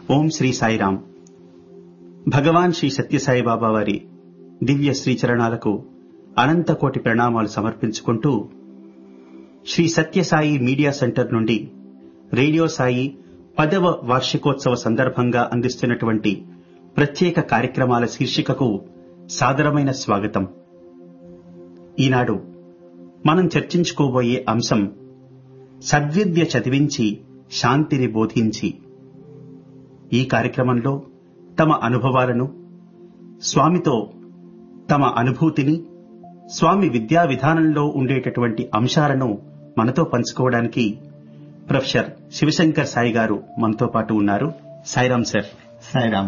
ఓం శ్రీ సాయిరాం. భగవాన్ శ్రీ సత్యసాయి బాబా వారి దివ్య శ్రీచరణాలకు అనంతకోటి ప్రణామాలు సమర్పించుకుంటూ శ్రీ సత్యసాయి మీడియా సెంటర్ నుండి రేడియో సాయి 10వ వార్షికోత్సవ సందర్భంగా అందిస్తున్నటువంటి ప్రత్యేక కార్యక్రమాల శీర్షికకు సాదరమైన స్వాగతం. ఈనాడు మనం చర్చించుకోబోయే అంశం సద్విద్య చదివించి శాంతిని బోధించి. ఈ కార్యక్రమంలో తమ అనుభవాలను, స్వామితో తమ అనుభూతిని, స్వామి విద్యా విధానంలో ఉండేటటువంటి అంశాలను మనతో పంచుకోవడానికి ప్రొఫెసర్ శివశంకర్ సాయి గారు మనతో పాటు ఉన్నారు. సాయిరాం సార్. సాయిరాం.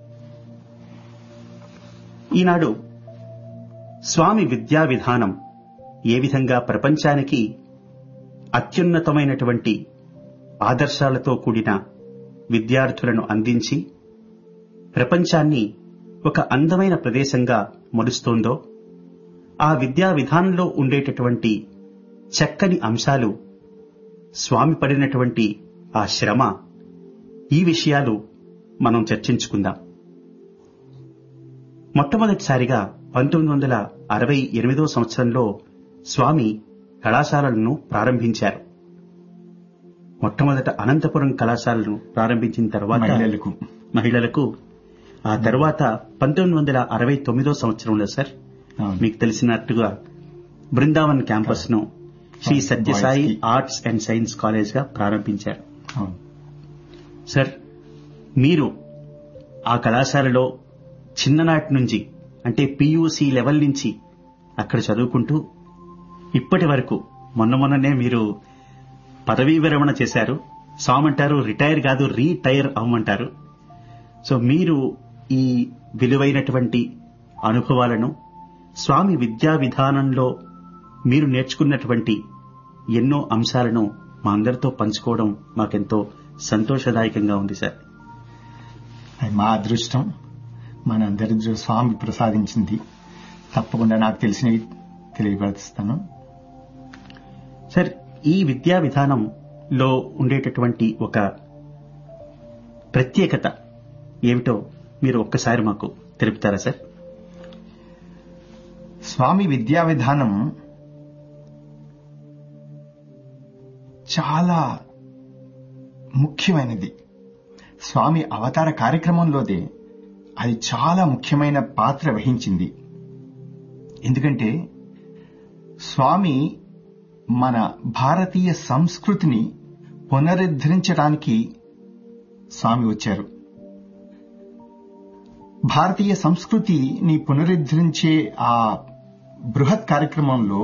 ఈనాడు స్వామి విద్యా విధానం ఏ విధంగా ప్రపంచానికి అత్యున్నతమైనటువంటి ఆదర్శాలతో కూడిన విద్యార్థులను అందించి ప్రపంచాన్ని ఒక అందమైన ప్రదేశంగా మలుస్తోందో, ఆ విద్యా విధానంలో ఉండేటటువంటి చక్కని అంశాలు, స్వామి పడినటువంటి ఆ శ్రమ, ఈ విషయాలు మనం చర్చించుకుందాం. మొట్టమొదటిసారిగా 1968 సంవత్సరంలో స్వామి కళాశాలలను ప్రారంభించారు. మొట్టమొదట అనంతపురం కళాశాలను ప్రారంభించిన తర్వాత మహిళలకు, ఆ తర్వాత 1969 సంవత్సరంలో సార్ మీకు తెలిసినట్టుగా బృందావన్ క్యాంపస్ ను Shri Sathya Sai arts and science college గా ప్రారంభించారు. సార్, మీరు ఆ కళాశాలలో చిన్ననాటి నుంచి, అంటే పియూసీ లెవెల్ నుంచి అక్కడ చదువుకుంటూ ఇప్పటి వరకు, మొన్ననే మీరు పదవీ విరమణ చేశారు. సామంటారు రిటైర్ కాదు, రీటైర్ అవ్వమంటారు. సో మీరు ఈ విలువైనటువంటి అనుభవాలను, స్వామి విద్యా విధానంలో మీరు నేర్చుకున్నటువంటి ఎన్నో అంశాలను మా అందరితో పంచుకోవడం మాకెంతో సంతోషదాయకంగా ఉంది సార్. మా అదృష్టం, మనందరి స్వామి ప్రసాదించింది. తప్పకుండా నాకు తెలిసినవి తెలియపరుస్తాను సార్. ఈ విద్యా విధానంలో ఉండేటటువంటి ఒక ప్రత్యేకత ఏమిటో మీరు ఒక్కసారి మాకు తెలుపుతారా సార్? స్వామి విద్యా విధానం చాలా ముఖ్యమైనది. స్వామి అవతార కార్యక్రమంలోదే అది చాలా ముఖ్యమైన పాత్ర వహించింది. ఎందుకంటే స్వామి మన భారతీయ సంస్కృతిని పునరుద్ధరించడానికి స్వామి వచ్చారు. భారతీయ సంస్కృతిని పునరుద్ధరించే ఆ బృహత్ కార్యక్రమంలో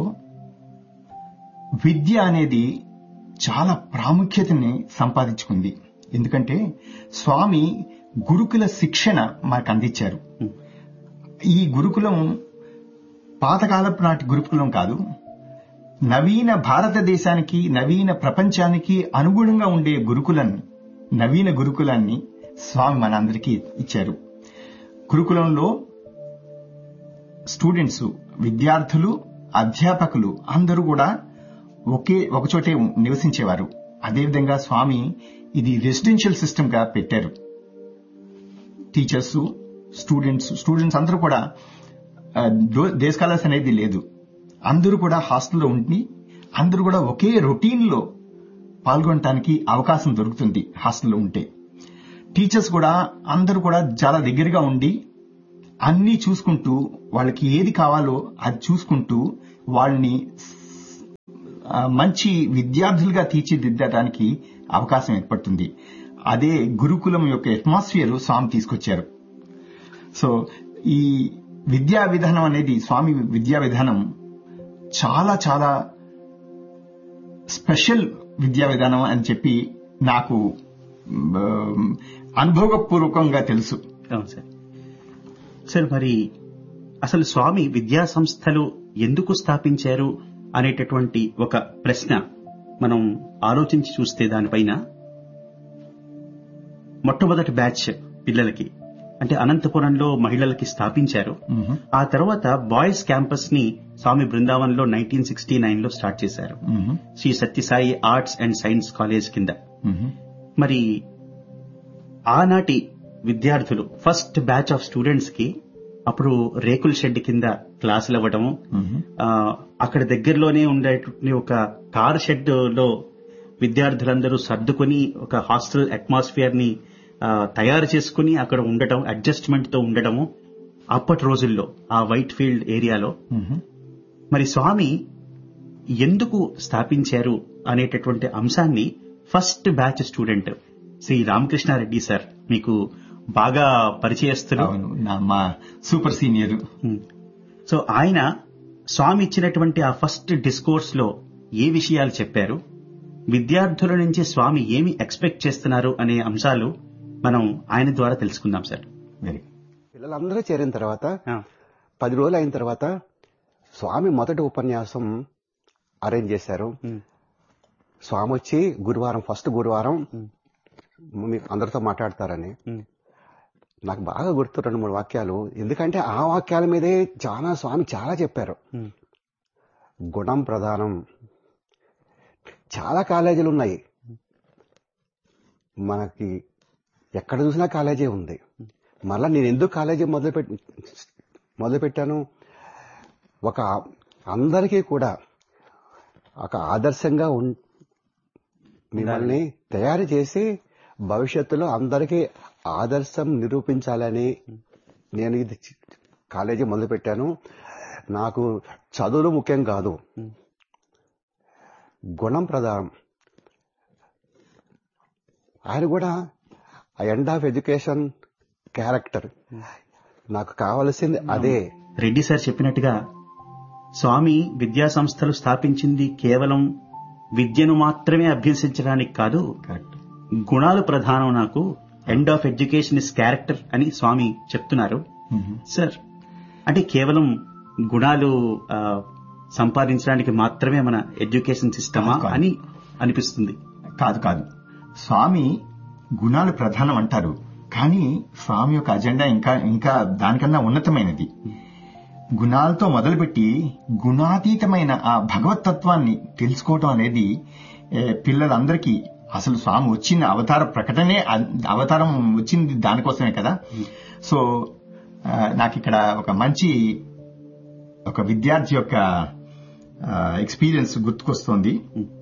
విద్య అనేది చాలా ప్రాముఖ్యతని సంపాదించుకుంది. ఎందుకంటే స్వామి గురుకుల శిక్షణ మనకు అందించారు. ఈ గురుకులం పాతకాలపు నాటి గురుకులం కాదు, నవీన భారతదేశానికి, నవీన ప్రపంచానికి అనుగుణంగా ఉండే నవీన గురుకులాన్ని స్వామి మనందరికీ ఇచ్చారు. గురుకులంలో స్టూడెంట్స్, విద్యార్థులు, అధ్యాపకులు అందరూ కూడా ఒకచోటే నివసించేవారు. అదేవిధంగా స్వామి ఇది రెసిడెన్షియల్ సిస్టమ్ గా పెట్టారు. టీచర్స్, స్టూడెంట్స్ అందరూ కూడా డే స్కాలర్స్ అనేది లేదు. అందరూ కూడా హాస్టల్లో ఉండి అందరూ కూడా ఒకే రొటీన్ లో పాల్గొనడానికి అవకాశం దొరుకుతుంది. హాస్టల్లో ఉంటే టీచర్స్ కూడా అందరూ కూడా చాలా దగ్గరగా ఉండి అన్నీ చూసుకుంటూ, వాళ్ళకి ఏది కావాలో అది చూసుకుంటూ వాళ్ళని మంచి విద్యార్థులుగా తీర్చిదిద్దడానికి అవకాశం ఏర్పడుతుంది. అదే గురుకులం యొక్క అట్మాస్ఫియర్ స్వామి తీసుకొచ్చారు. సో ఈ విద్యా విధానం అనేది, స్వామి విద్యా విధానం చాలా చాలా స్పెషల్ విద్యా విధానం అని చెప్పి నాకు అనుభవపూర్వకంగా తెలుసు. సార్, మరి అసలు స్వామి విద్యా సంస్థలు ఎందుకు స్థాపించారు అనేటటువంటి ఒక ప్రశ్న మనం ఆలోచించి చూస్తే, దానిపైన మొట్టమొదటి బ్యాచ్ పిల్లలకి, అంటే అనంతపురంలో మహిళలకి స్థాపించారు. ఆ తర్వాత బాయ్స్ క్యాంపస్ ని స్వామి బృందావన్ లో 1969 లో స్టార్ట్ చేశారు, Shri Sathya Sai arts and science college కింద. మరి ఆనాటి విద్యార్థులు ఫస్ట్ బ్యాచ్ ఆఫ్ స్టూడెంట్స్ కి అప్పుడు రేకుల షెడ్ కింద క్లాసులు ఇవ్వడము, అక్కడ దగ్గరలోనే ఉండే ఒక కార్ షెడ్ లో విద్యార్థులందరూ సర్దుకుని ఒక హాస్టల్ అట్మాస్ఫియర్ ని తయారు చేసుకుని అక్కడ ఉండటం, అడ్జస్ట్మెంట్ తో ఉండటము అప్పటి రోజుల్లో ఆ వైట్ ఫీల్డ్ ఏరియాలో. మరి స్వామి ఎందుకు స్థాపించారు అనేటటువంటి అంశాన్ని first batch student Shri Ramakrishna Reddy sir మీకు బాగా పరిచయస్తులు, మా సూపర్ సీనియర్. సో ఆయన స్వామి ఇచ్చినటువంటి ఆ ఫస్ట్ డిస్కోర్స్ లో ఏ విషయాలు చెప్పారు, విద్యార్థుల నుంచి స్వామి ఏమి ఎక్స్పెక్ట్ చేస్తున్నారు అనే అంశాలు మనం ఆయన ద్వారా తెలుసుకుందాం సార్. పిల్లలందరూ చేరిన తర్వాత 10 రోజులు అయిన తర్వాత స్వామి మొదటి ఉపన్యాసం అరేంజ్ చేశారు. స్వామి వచ్చి గురువారం, ఫస్ట్ గురువారం మీకు అందరితో మాట్లాడతారని. నాకు బాగా గుర్తు 2-3 వాక్యాలు, ఎందుకంటే ఆ వాక్యాల మీదే స్వామి చాలా చెప్పారు. గుణం ప్రధానం. చాలా కాలేజీలు ఉన్నాయి మనకి, ఎక్కడ చూసినా కాలేజీ ఉంది. మళ్ళా నేను ఎందుకు కాలేజీ మొదలుపెట్టాను, ఒక అందరికీ కూడా ఒక ఆదర్శంగా మిమ్మల్ని తయారు చేసి భవిష్యత్తులో అందరికీ ఆదర్శం నిరూపించాలని నేను ఇది కాలేజీ మొదలుపెట్టాను. నాకు చదువులు ముఖ్యం కాదు, గుణం ప్రధానం. ఆయన కూడా ఎండ్ ఆఫ్ ఎడ్యుకేషన్ క్యారెక్టర్, నాకు కావలసింది అదే. రెడ్డి సార్ చెప్పినట్టుగా స్వామి విద్యా సంస్థలు స్థాపించింది కేవలం విద్యను మాత్రమే అభ్యసించడానికి కాదు, గుణాలు ప్రధానం, నాకు end of education is character అని స్వామి చెప్తున్నారు. సార్, అంటే కేవలం గుణాలు సంపాదించడానికి మాత్రమే మన ఎడ్యుకేషన్ సిస్టమా అని అనిపిస్తుంది. కాదు, స్వామి గుణాలు ప్రధానం అంటారు, కానీ స్వామి యొక్క అజెండా ఇంకా దానికన్నా ఉన్నతమైనది. గుణాలతో మొదలుపెట్టి గుణాతీతమైన ఆ భగవతత్వాన్ని తెలుసుకోవటం అనేది పిల్లలందరికీ, అసలు స్వామి వచ్చిన అవతారం వచ్చింది దానికోసమే కదా. సో నాకు ఇక్కడ ఒక విద్యార్థి యొక్క ఎక్స్పీరియన్స్ గుర్తుకొస్తోంది.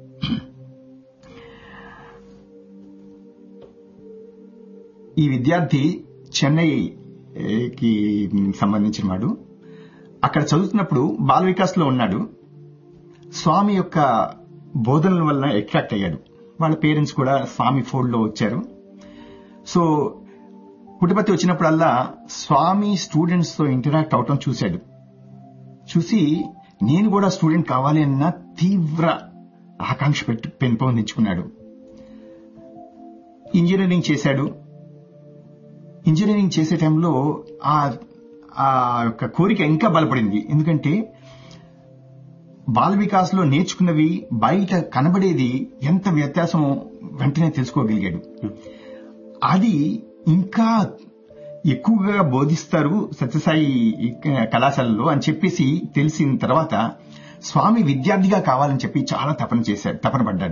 ఈ విద్యార్థి చెన్నైకి సంబంధించిన వాడు. అక్కడ చదువుతున్నప్పుడు బాల వికాస్ లో ఉన్నాడు. స్వామి యొక్క బోధనల వల్ల అట్రాక్ట్ అయ్యాడు. వాళ్ళ పేరెంట్స్ కూడా స్వామి ఫోల్డ్ లో వచ్చారు. సో పుట్టపర్తి వచ్చినప్పుడల్లా స్వామి స్టూడెంట్స్ తో ఇంటరాక్ట్ అవటం చూసి నేను కూడా స్టూడెంట్ కావాలి అన్న తీవ్ర ఆకాంక్ష పెంపొందించుకున్నాడు. ఇంజనీరింగ్ చేశాడు. ఇంజనీరింగ్ చేసే టైంలో ఆ యొక్క కోరిక ఇంకా బలపడింది. ఎందుకంటే బాల వికాస్ లో నేర్చుకున్నవి బయట కనబడేది ఎంత వ్యత్యాసం వెంటనే తెలుసుకోగలిగాడు. అది ఇంకా ఎక్కువగా బోధిస్తారు సత్యసాయి కళాశాలలో అని చెప్పేసి తెలిసిన తర్వాత స్వామి విద్యార్థిగా కావాలని చెప్పి చాలా తపన పడ్డాడు.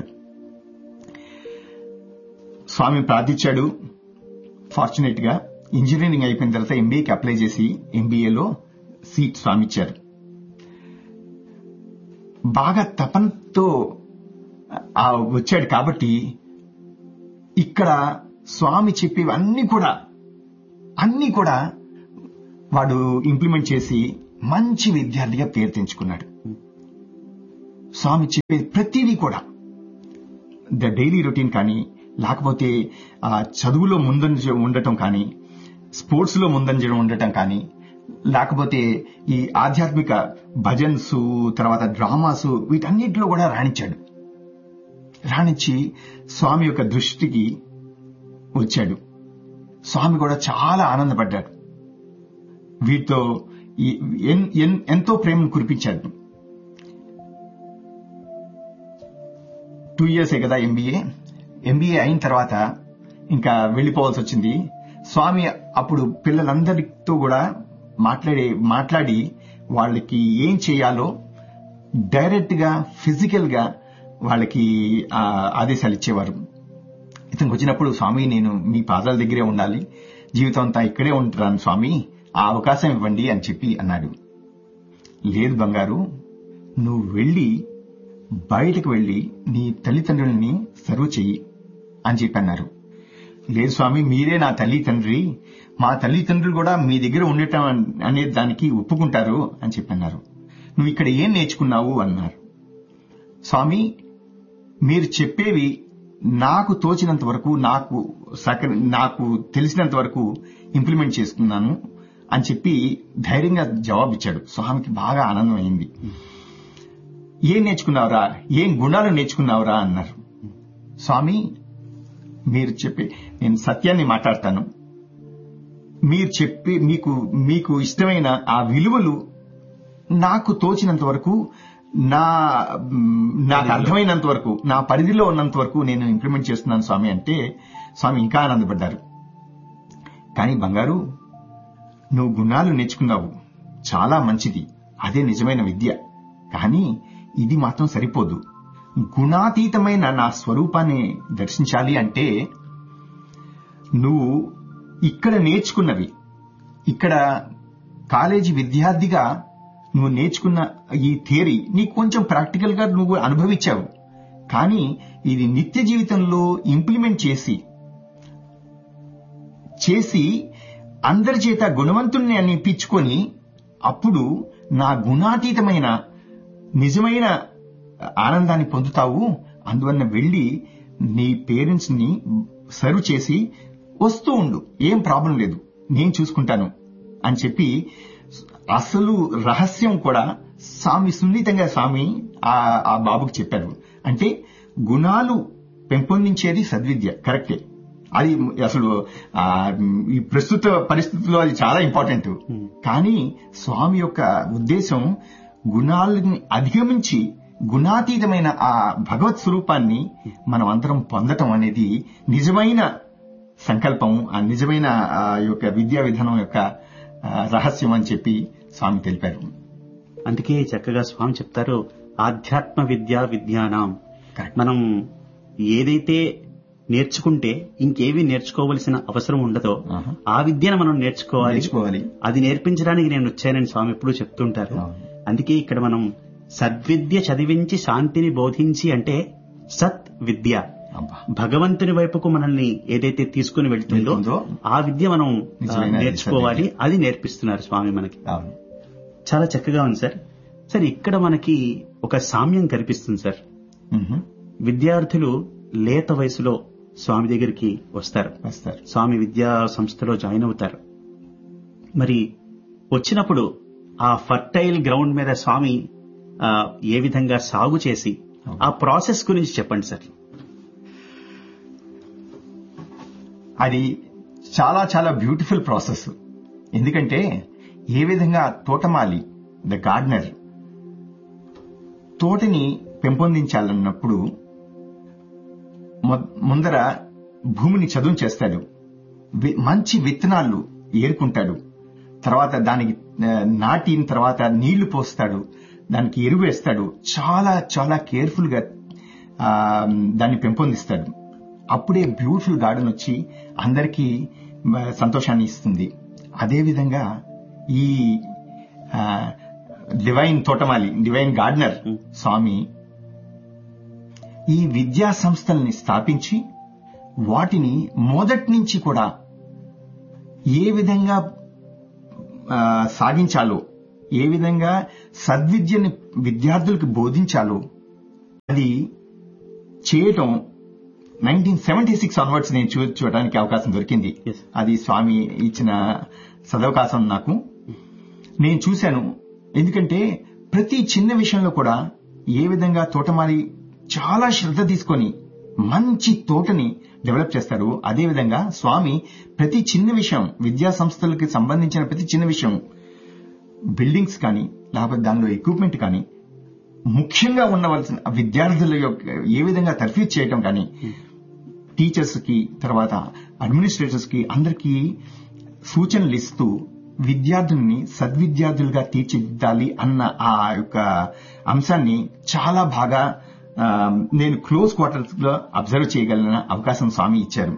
స్వామి ప్రార్థించాడు. ఫార్చునేట్ గా ఇంజనీరింగ్ అయిపోయిన తర్వాత ఎంబీఏకి అప్లై చేసి ఎంబీఏలో సీట్ స్వామి ఇచ్చారు. బాగా తపనతో వచ్చాడు కాబట్టి ఇక్కడ స్వామి చెప్పేవి అన్ని కూడా వాడు ఇంప్లిమెంట్ చేసి మంచి విద్యార్థిగా పేరు తెంచుకున్నాడు. స్వామి చెప్పేది ప్రతిదీ కూడా ద డైలీ రొటీన్ కానీ, లేకపోతే చదువులో ముందంజ ఉండటం కానీ, స్పోర్ట్స్ లో ముందంజ ఉండటం కానీ, లేకపోతే ఈ ఆధ్యాత్మిక భజన్స్, తర్వాత డ్రామాస్, వీటన్నిటిలో కూడా రాణించి స్వామి యొక్క దృష్టికి వచ్చాడు. స్వామి కూడా చాలా ఆనందపడ్డాడు. వీటితో ఎంతో ప్రేమను కురిపించాడు. 2 years కదా ఎంబీఏ అయిన తర్వాత ఇంకా వచ్చింది. స్వామి అప్పుడు పిల్లలందరితో కూడా మాట్లాడి వాళ్ళకి ఏం చేయాలో డైరెక్ట్ గా ఫిజికల్ గా వాళ్ళకి ఆదేశాలు ఇచ్చేవారు. ఇతనికి వచ్చినప్పుడు, స్వామి నేను మీ పాదాల దగ్గరే ఉండాలి, జీవితం అంతా ఇక్కడే ఉంటాను స్వామి, ఆ అవకాశం ఇవ్వండి అని చెప్పి అన్నాడు. లేదు బంగారు, నువ్వు వెళ్ళి బయటకు వెళ్ళి నీ తల్లిదండ్రుల్ని సర్వ్ చెయ్యి అని చెప్పి అన్నారు. లేదు స్వామి, మీరే నా తల్లి తండ్రి, మా తల్లిదండ్రులు కూడా మీ దగ్గర ఉండటం అనే దానికి ఒప్పుకుంటారు అని చెప్పి అన్నారు. నువ్వు ఇక్కడ ఏం నేర్చుకున్నావు అన్నారు. స్వామి, మీరు చెప్పేవి నాకు తోచినంత వరకు, నాకు తెలిసినంత వరకు ఇంప్లిమెంట్ చేస్తున్నాను అని చెప్పి ధైర్యంగా జవాబిచ్చాడు. స్వామికి బాగా ఆనందం అయింది. ఏం నేర్చుకున్నావురా, ఏం గుణాలు నేర్చుకున్నావురా అన్నారు. స్వామి, మీరు చెప్పి నేను సత్యాన్ని మాట్లాడతాను, మీరు చెప్పి మీకు ఇష్టమైన ఆ విలువలు నాకు తోచినంత వరకు, నాకు అర్థమైనంత వరకు, నా పరిధిలో ఉన్నంత వరకు నేను ఇంప్లిమెంట్ చేస్తున్నాను స్వామి అంటే స్వామి ఇంకా ఆనందపడ్డారు. కానీ బంగారు, నువ్వు గుణాలు నేర్చుకున్నావు, చాలా మంచిది, అదే నిజమైన విద్య. కానీ ఇది మాత్రం సరిపోదు. గుణాతీతమైన నా స్వరూపాన్ని దర్శించాలి అంటే నువ్వు ఇక్కడ నేర్చుకున్నవి, ఇక్కడ కాలేజీ విద్యార్థిగా నువ్వు నేర్చుకున్న ఈ థియరీ నీకు కొంచెం ప్రాక్టికల్ గా నువ్వు అనుభవించావు. కానీ ఇది నిత్య జీవితంలో ఇంప్లిమెంట్ చేసి అందరి చేత గుణవంతుణ్ణి అనిపించుకొని అప్పుడు నా గుణాతీతమైన నిజమైన ఆనందాన్ని పొందుతావు. అందువల్ల వెళ్లి నీ పేరెంట్స్ ని సర్వ్ చేసి వస్తూ ఉండు, ఏం ప్రాబ్లం లేదు, నేను చూసుకుంటాను అని చెప్పి అసలు రహస్యం కూడా సున్నితంగా స్వామి ఆ బాబుకి చెప్పారు. అంటే గుణాలు పెంపొందించేది సద్విద్య, కరెక్టే. అది అసలు ఈ ప్రస్తుత పరిస్థితుల్లో అది చాలా ఇంపార్టెంట్. కానీ స్వామి యొక్క ఉద్దేశం గుణాలని అధిగమించి గుణాతీతమైన ఆ భగవత్ స్వరూపాన్ని మనం అందరం పొందటం అనేది నిజమైన సంకల్పం, ఆ నిజమైన యొక్క విద్యా విధానం యొక్క రహస్యం అని చెప్పి స్వామి తెలిపారు. అందుకే చక్కగా స్వామి చెప్తారు, ఆధ్యాత్మ విద్యానాం. మనం ఏదైతే నేర్చుకుంటే ఇంకేవి నేర్చుకోవలసిన అవసరం ఉండదో ఆ విద్యను మనం నేర్చుకోవాలి. అది నేర్పించడానికి నేను వచ్చానని స్వామి ఎప్పుడూ చెప్తుంటారు. అందుకే ఇక్కడ మనం సద్విద్య చదివించి శాంతిని బోధించి అంటే సత్ విద్య, భగవంతుని వైపుకు మనల్ని ఏదైతే తీసుకుని వెళ్తుందో ఆ విద్య మనం నేర్చుకోవాలి. అది నేర్పిస్తున్నారు స్వామి మనకి. చాలా చక్కగా ఉంది సార్. సార్, ఇక్కడ మనకి ఒక సామ్యం కనిపిస్తుంది సార్. విద్యార్థులు లేత వయసులో స్వామి దగ్గరికి వస్తారు. స్వామి విద్యా సంస్థలో జాయిన్ అవుతారు. మరి వచ్చినప్పుడు ఆ ఫర్టైల్ గ్రౌండ్ మీద స్వామి ఏ విధంగా సాగు చేసి ఆ ప్రాసెస్ గురించి చెప్పండి సార్. అది చాలా చాలా బ్యూటిఫుల్ ప్రాసెస్. ఎందుకంటే ఏ విధంగా తోటమాలి, ద గార్డెనర్, తోటని పెంపొందించాలన్నప్పుడు ముందర భూమిని చదును చేస్తాడు, మంచి విత్తనాలు ఏరుకుంటాడు, తర్వాత దానికి నాటిన తర్వాత నీళ్లు పోస్తాడు, దానికి ఎరువు వేస్తాడు, చాలా చాలా కేర్ఫుల్ గా దాన్ని పెంపొందిస్తాడు. అప్పుడే బ్యూటిఫుల్ గార్డెన్ వచ్చి అందరికీ సంతోషాన్ని ఇస్తుంది. అదేవిధంగా ఈ డివైన్ తోటమాలి, డివైన్ గార్డెనర్ స్వామి ఈ విద్యా సంస్థల్ని స్థాపించి వాటిని మొదటి నుంచి కూడా ఏ విధంగా సాగించాలో, ఏ విధంగా సద్విద్యని విద్యార్థులకు బోధించాలో అది చేయటం 1976 ఆన్వర్డ్స్ నేను చూడడానికి అవకాశం దొరికింది. అది స్వామి ఇచ్చిన సదవకాశం నాకు. నేను చూశాను. ఎందుకంటే ప్రతి చిన్న విషయంలో కూడా ఏ విధంగా తోటమాలి చాలా శ్రద్ధ తీసుకొని మంచి తోటని డెవలప్ చేస్తారు. అదేవిధంగా స్వామి ప్రతి చిన్న విషయం, విద్యా సంస్థలకి సంబంధించిన ప్రతి చిన్న విషయం, బిల్డింగ్స్ కానీ లేకపోతే దానిలో ఎక్విప్మెంట్ కానీ, ముఖ్యంగా ఉండవలసిన విద్యార్థుల యొక్క ఏ విధంగా తర్ఫీదు చేయటం కానీ, టీచర్స్ కి తర్వాత అడ్మినిస్ట్రేటర్స్ కి అందరికీ సూచనలు ఇస్తూ విద్యార్థుల్ని సద్విద్యార్థులుగా తీర్చిదిద్దాలి అన్న ఆ యొక్క అంశాన్ని చాలా బాగా నేను క్లోజ్ క్వార్టర్స్ లో అబ్జర్వ్ చేయగలిగిన అవకాశం స్వామి ఇచ్చారు.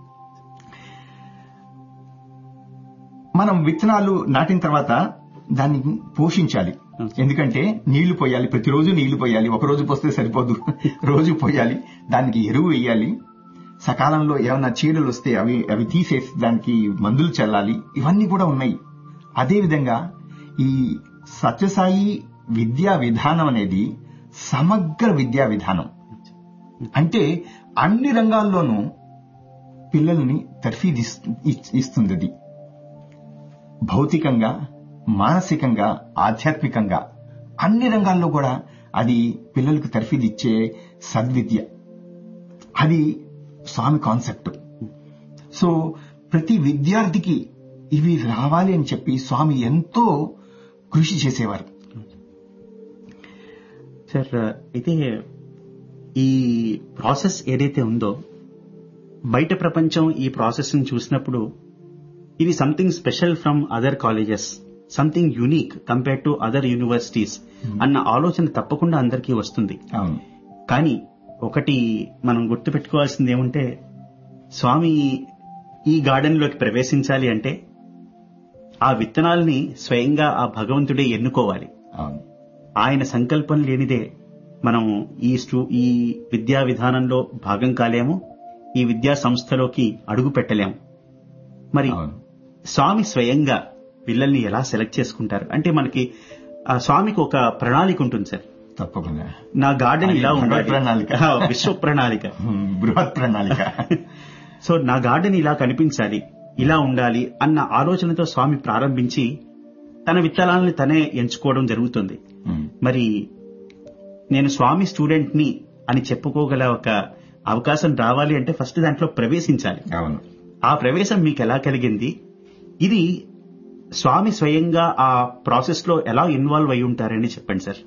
మనం విత్తనాలు నాటిన తర్వాత దాన్ని పోషించాలి. ఎందుకంటే నీళ్లు పోయాలి, ప్రతిరోజు నీళ్లు పోయాలి. ఒక రోజు పోస్తే సరిపోదు, రోజు పోయాలి. దానికి ఎరువు వేయాలి. సకాలంలో ఏమన్నా చీడలు వస్తే అవి తీసేసి దానికి మందులు చల్లాలి. ఇవన్నీ కూడా ఉన్నాయి. అదేవిధంగా ఈ సత్యసాయి విద్యా విధానం అనేది సమగ్ర విద్యా విధానం. అంటే అన్ని రంగాల్లోనూ పిల్లల్ని తర్ఫీదు ఇస్తుంది. అది భౌతికంగా, మానసికంగా, ఆధ్యాత్మికంగా అన్ని రంగాల్లో కూడా అది పిల్లలకు తర్ఫీదు ఇచ్చే సద్విద్య. అది స్వామి కాన్సెప్ట్. సో ప్రతి విద్యార్థికి ఇవి రావాలి అని చెప్పి స్వామి ఎంతో కృషి చేసేవారు. సార్, అయితే ఈ ప్రాసెస్ ఏదైతే ఉందో, బయట ప్రపంచం ఈ ప్రాసెస్ ని చూసినప్పుడు ఇది something special from other colleges, something unique compare to other universities అన్న ఆలోచన తప్పకుండా అందరికీ వస్తుంది. కానీ ఒకటి మనం గుర్తుపెట్టుకోవాల్సింది ఏమంటే, స్వామి ఈ గార్డెన్ లోకి ప్రవేశించాలి అంటే ఆ విత్తనాల్ని స్వయంగా ఆ భగవంతుడే ఎన్నుకోవాలి. ఆయన సంకల్పం లేనిదే మనం ఈ విద్యా విధానంలో భాగం కాలేము, ఈ విద్యా సంస్థలోకి అడుగు పెట్టలేము. మరి స్వామి స్వయంగా పిల్లల్ని ఎలా సెలెక్ట్ చేసుకుంటారు అంటే, మనకి స్వామికి ఒక ప్రణాళిక ఉంటుంది సార్. తప్పకుండా నా గార్డెన్ ఇలా ఉండాలి, ప్రణాళిక, విశ్వ ప్రణాళిక, బృహత్ ప్రణాళిక. సో నా గార్డెన్ ఇలా కనిపించాలి, ఇలా ఉండాలి అన్న ఆలోచనతో స్వామి ప్రారంభించి తన విత్తనాలను తనే ఎంచుకోవడం జరుగుతుంది. మరి నేను స్వామి స్టూడెంట్ ని అని చెప్పుకోగల ఒక అవకాశం రావాలి అంటే ఫస్ట్ దాంట్లో ప్రవేశించాలి. ఆ ప్రవేశం మీకు ఎలా కలిగింది? ఇది స్వామి స్వయంగా ఆ ప్రాసెస్ లో ఎలా ఇన్వాల్వ్ అయి ఉంటారని చెప్పండి సార్.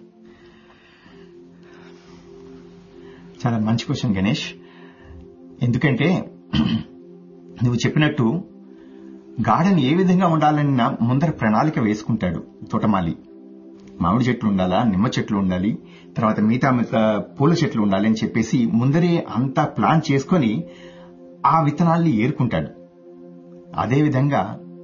చాలా మంచి క్వశ్చన్ గణేష్. ఎందుకంటే నువ్వు చెప్పినట్టు గార్డెన్ ఏ విధంగా ఉండాలని ముందర ప్రణాళిక వేసుకుంటాడు తోటమాలి. మామిడి చెట్లు ఉండాలా, నిమ్మ చెట్లు ఉండాలి, తర్వాత మిగతా పూల చెట్లు ఉండాలి అని చెప్పేసి ముందరే అంతా ప్లాన్ చేసుకుని ఆ విత్తనాల్ని ఏరుకుంటాడు. అదేవిధంగా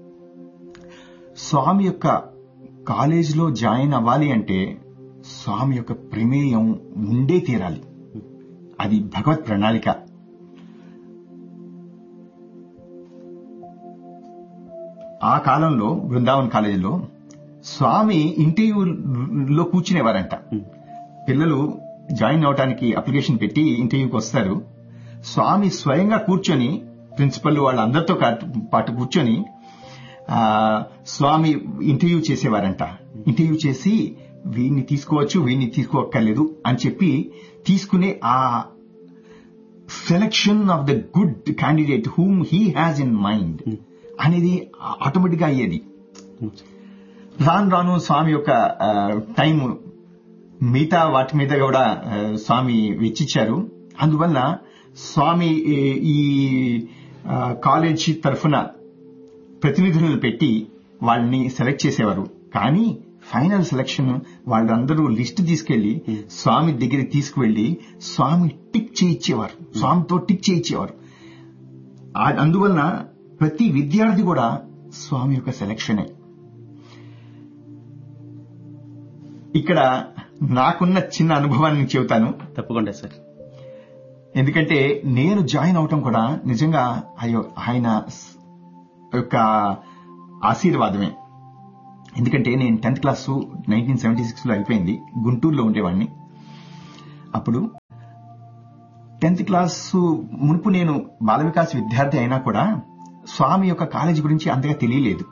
స్వామి యొక్క కాలేజీలో జాయిన్ అవ్వాలి అంటే స్వామి యొక్క ప్రమేయం ఉండే తీరాలి. అది భగవత్ ప్రణాళిక. ఆ కాలంలో బృందావన్ కాలేజీలో స్వామి ఇంటర్వ్యూలో కూర్చునేవారంట. పిల్లలు జాయిన్ అవడానికి అప్లికేషన్ పెట్టి ఇంటర్వ్యూకి వస్తారు. స్వామి స్వయంగా కూర్చొని ప్రిన్సిపల్ వాళ్ళందరితో పాటు కూర్చొని స్వామి ఇంటర్వ్యూ చేసేవారంట. ఇంటర్వ్యూ చేసి వీడిని తీసుకోవచ్చు, వీడిని తీసుకోక్కర్లేదు అని చెప్పి తీసుకునే ఆ selection of the good candidate whom he has in mind అనేది ఆటోమేటిక్ గా అయ్యేది. రాను రాను స్వామి యొక్క టైం మిగతా వాటి మీద కూడా స్వామి వెచ్చిచ్చారు. అందువల్ల స్వామి ఈ కాలేజీ తరఫున ప్రతినిధులను పెట్టి వాళ్ళని సెలెక్ట్ చేసేవారు. కానీ ఫైనల్ సెలక్షన్ వాళ్ళందరూ లిస్ట్ తీసుకెళ్లి స్వామి దగ్గరికి తీసుకువెళ్లి స్వామి టిక్ చేయించేవారు, స్వామితో టిక్ చేయించేవారు. అందువలన ప్రతి విద్యార్థి కూడా స్వామి యొక్క సెలక్షనే. ఇక్కడ నాకున్న చిన్న అనుభవాన్ని చెబుతాను. తప్పకుండా సార్. ఎందుకంటే నేను జాయిన్ అవటం కూడా నిజంగా ఆయన యొక్క ఆశీర్వాదమే. ఎందుకంటే నేను 10th క్లాసు 1976లో అయిపోయింది. గుంటూరులో ఉండేవాడిని. అప్పుడు 10th క్లాసు మునుపు నేను బాల వికాస్ విద్యార్థి అయినా కూడా స్వామి యొక్క కాలేజీ గురించి అంతగా తెలియలేదు.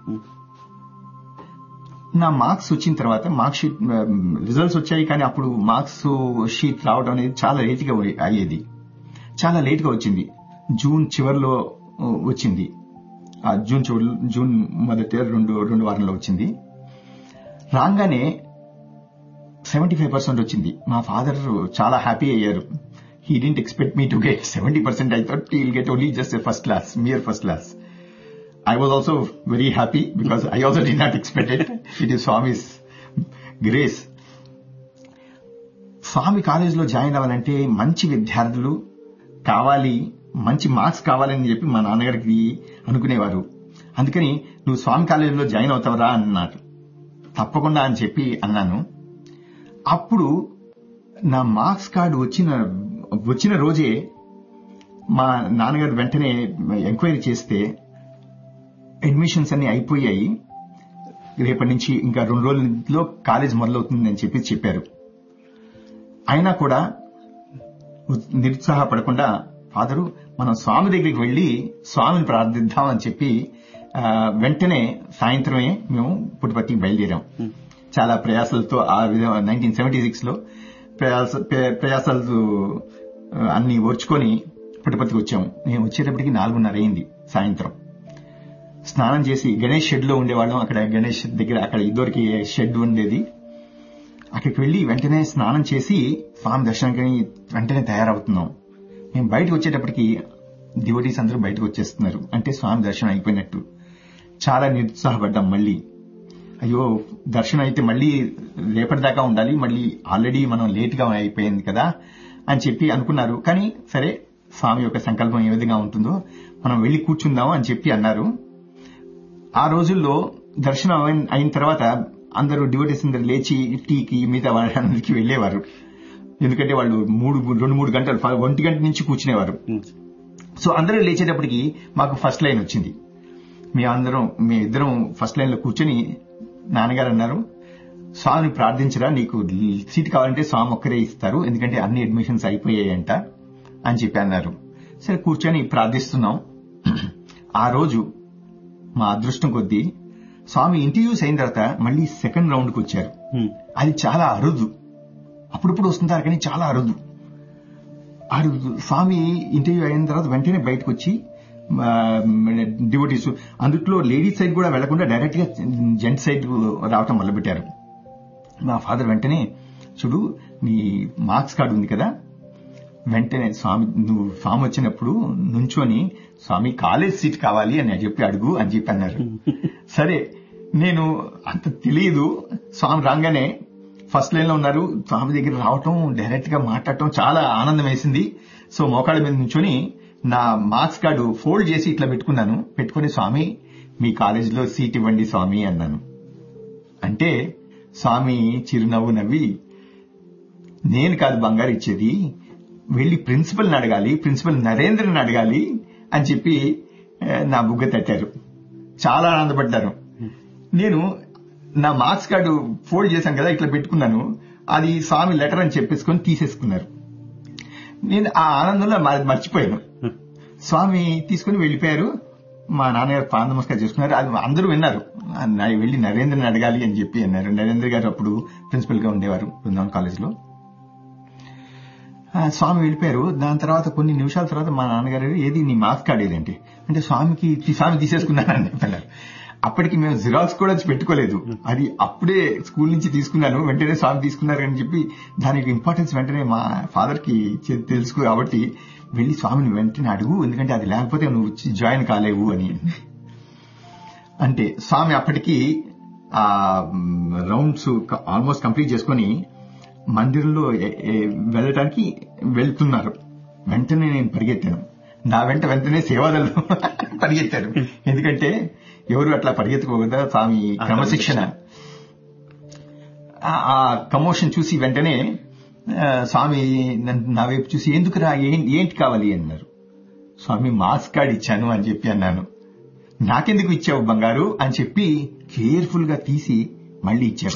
నా మార్క్స్ వచ్చిన తర్వాత మార్క్ షీట్ రిజల్ట్స్ వచ్చాయి. కానీ అప్పుడు మార్క్స్ షీట్ రావడం అనేది చాలా లేట్గా అయ్యేది. చాలా లేట్గా వచ్చింది. జూన్ చివరిలో వచ్చింది. జూన్ మొదటి రెండు వారంలో వచ్చింది. రాగానే 75% వచ్చింది. మా ఫాదర్ చాలా హ్యాపీ అయ్యారు. He didn't expect me to get 70%. I thought heal get only just first class, mere first class. I was also very happy because I also did not expect it. It is Swami's grace. స్వామి కాలేజీలో join అవ్వాలంటే మంచి విద్యార్థులు కావాలి, మంచి marks కావాలని చెప్పి మా నాన్నగారికి అనుకునేవారు. అందుకని నువ్వు స్వామి కాలేజీలో జాయిన్ అవుతావరా అన్నారు. తప్పకుండా అని చెప్పి అన్నాను. అప్పుడు నా మార్క్స్ కార్డు వచ్చిన రోజే మా నాన్నగారు వెంటనే ఎంక్వైరీ చేస్తే అడ్మిషన్స్ అన్ని అయిపోయాయి, రేపటి నుంచి ఇంకా 2 రోజుల్లో కాలేజ్ మొదలవుతుందని చెప్పారు. అయినా కూడా నిరుత్సాహపడకుండా ఫాదరు మనం స్వామి దగ్గరికి వెళ్లి స్వామిని ప్రార్థిద్దాం అని చెప్పి వెంటనే సాయంత్రమే మేము పుట్టపర్తికి బయలుదేరాం. చాలా ప్రయాసాలతో ఆ విధంగా 1976 లో ప్రయాసాలు అన్ని ఓర్చుకొని పుట్టపర్తికి వచ్చాము. మేము వచ్చేటప్పటికి 4:30 అయింది సాయంత్రం. స్నానం చేసి గణేష్ షెడ్ లో ఉండేవాళ్ళం. అక్కడ గణేష్ దగ్గర అక్కడ ఇద్దరికి షెడ్ ఉండేది. అక్కడికి వెళ్లి వెంటనే స్నానం చేసి స్వామి దర్శనానికి వెంటనే తయారవుతున్నాం. మేము బయటకు వచ్చేటప్పటికి డివోటీస్ అందరూ బయటకు వచ్చేస్తున్నారు. అంటే స్వామి దర్శనం అయిపోయినట్టు. చాలా నిరుత్సాహపడ్డాం. మళ్ళీ అయ్యో దర్శనం అయితే మళ్ళీ రేపటిదాకా ఉండాలి, మళ్ళీ ఆల్రెడీ మనం లేట్ గా అయిపోయింది కదా అని చెప్పి అనుకున్నారు. కానీ సరే స్వామి యొక్క సంకల్పం ఏ విధంగా ఉంటుందో మనం వెళ్లి కూర్చుందాం అని చెప్పి అన్నారు. ఆ రోజుల్లో దర్శనం అయిన తర్వాత అందరూ డివోటీస్ అందరూ లేచి టీకి మిగతా వాళ్ళందరికీ వెళ్లేవారు. ఎందుకంటే వాళ్ళు 2-3 గంటలు 1 గంట నుంచి కూర్చునేవారు. సో అందరూ లేచేటప్పటికి మాకు ఫస్ట్ లైన్ వచ్చింది. మేమిద్దరం ఫస్ట్ లైన్ లో కూర్చొని నాన్నగారు అన్నారు, స్వామిని ప్రార్థించరా, నీకు సీట్ కావాలంటే స్వామి ఒక్కరే ఇస్తారు, ఎందుకంటే అన్ని అడ్మిషన్స్ అయిపోయాయంట అని చెప్పి అన్నారు. సరే కూర్చొని ప్రార్థిస్తున్నాం. ఆ రోజు మా అదృష్టం కొద్దీ స్వామి ఇంటర్వ్యూస్ అయిన తర్వాత మళ్ళీ సెకండ్ రౌండ్ కు వచ్చారు. అది చాలా అరుదు, అప్పుడప్పుడు వస్తుంటారు కానీ చాలా అరుదు. స్వామి ఇంటర్వ్యూ అయిన తర్వాత వెంటనే బయటకు వచ్చి డివోటీస్, అందుట్లో లేడీస్ సైడ్ కూడా వెళ్లకుండా డైరెక్ట్ గా జెంట్స్ సైడ్ రావటం మొదలుపెట్టారు. మా ఫాదర్ వెంటనే, చూడు నీ మార్క్స్ కార్డు ఉంది కదా, వెంటనే నువ్వు స్వామి వచ్చినప్పుడు నుంచొని స్వామి కాలేజ్ సీట్ కావాలి అని చెప్పి అడుగు అని చెప్పి అన్నారు. సరే నేను అంత తెలియదు. స్వామి రాగానే ఫస్ట్ లైన్ లో ఉన్నారు. స్వామి దగ్గర రావటం, డైరెక్ట్ గా మాట్లాడటం చాలా ఆనందం వేసింది. సో మోకాళ్ళ మీద నుంచొని నా మార్క్స్ కార్డు ఫోల్డ్ చేసి ఇట్లా పెట్టుకుని స్వామి మీ కాలేజీలో సీట్ ఇవ్వండి స్వామి అన్నాను. అంటే స్వామి చిరునవ్వు నవ్వి, నేను కాదు బంగారు ఇచ్చేది, వెళ్లి ప్రిన్సిపల్ని అడగాలి, ప్రిన్సిపల్ నరేంద్రని అడగాలి అని చెప్పి నా బుగ్గ తట్టారు. చాలా ఆనందపడ్డారు. నేను నా మార్క్స్ కార్డు ఫోల్డ్ చేశాను కదా, ఇట్లా పెట్టుకున్నాను, అది స్వామి లెటర్ అని చెప్పేసుకొని తీసేసుకున్నారు. నేను ఆ ఆనందంలో మర్చిపోయాను. స్వామి తీసుకుని వెళ్లిపోయారు. మా నాన్నగారు పాద నమస్కారం చేసుకున్నారు. అది అందరూ విన్నారు. వెళ్లి నరేంద్రని అడగాలి అని చెప్పి అన్నారు. నరేంద్ర గారు అప్పుడు ప్రిన్సిపల్ గా ఉండేవారు బృందావన్ కాలేజ్ లో. స్వామి వెళ్ళిపోయారు. దాని తర్వాత కొన్ని నిమిషాల తర్వాత మా నాన్నగారు, ఏది నీ మార్క్స్ కార్డు ఏదంటే, అంటే స్వామి తీసేసుకున్నానని చెప్పారు. అప్పటికి మేము జిరాక్స్ కూడా పెట్టుకోలేదు. అది అప్పుడే స్కూల్ నుంచి తీసుకున్నాను, వెంటనే స్వామి తీసుకున్నారు అని చెప్పి దానికి ఇంపార్టెన్స్ వెంటనే మా ఫాదర్ కి తెలుసు కాబట్టి వెళ్లి స్వామిని వెంటనే అడుగు, ఎందుకంటే అది లేకపోతే నువ్వు జాయిన్ కాలేవు అని. అంటే స్వామి అప్పటికి ఆ రౌండ్స్ ఆల్మోస్ట్ కంప్లీట్ చేసుకుని మందిరంలో వెళ్ళటానికి వెళ్తున్నారు. వెంటనే నేను పరిగెత్తాను. నా వెంటనే సేవాదలు పరిగెత్తారు. ఎందుకంటే ఎవరు అట్లా పరిగెత్తుకోకుండా స్వామి క్రమశిక్షణ. ఆ కమోషన్ చూసి వెంటనే స్వామి నా వైపు చూసి, ఎందుకురా, ఏంటి కావాలి అన్నారు. స్వామి మార్క్స్ కార్డ్ ఇచ్చాను అని చెప్పి అన్నాను. నాకెందుకు ఇచ్చావు బంగారు అని చెప్పి కేర్ఫుల్ గా తీసి మళ్ళీ ఇచ్చారు.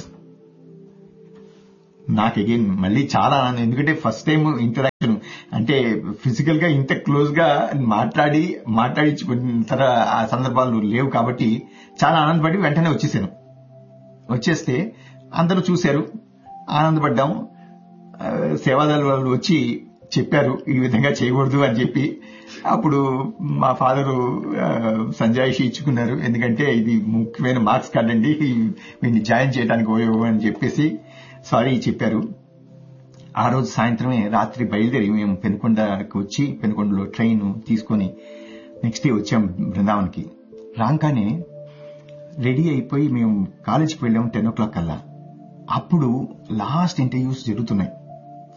నాకు అగైన్ మళ్ళీ చాలా ఆనందం. ఎందుకంటే ఫస్ట్ టైం ఇంటరాక్షన్, అంటే ఫిజికల్ గా ఇంత క్లోజ్ గా మాట్లాడించుకున్న ఆ సందర్భాలు లేవు కాబట్టి చాలా ఆనందపడి వెంటనే వచ్చేస్తే అందరూ చూశారు, ఆనందపడ్డాం. సేవాదళ వాళ్ళు వచ్చి చెప్పారు ఈ విధంగా చేయకూడదు అని చెప్పి. అప్పుడు మా ఫాదరు సంజాయిషి ఇచ్చుకున్నారు. ఎందుకంటే ఇది ముఖ్యమైన మార్క్స్ కార్డ్ అండి, వీడిని జాయిన్ చేయడానికి అని చెప్పేసి సారీ చెప్పారు. ఆ రోజు సాయంత్రమే రాత్రి బయలుదేరి మేము పెనుకొండకు వచ్చి పెనుకొండలో ట్రైన్ తీసుకుని నెక్స్ట్ డే వచ్చాం బృందావన్కి. రాగానే రెడీ అయిపోయి మేము కాలేజీకి వెళ్ళాము 10 o'clock కల్లా. అప్పుడు లాస్ట్ ఇంటర్వ్యూస్ జరుగుతున్నాయి.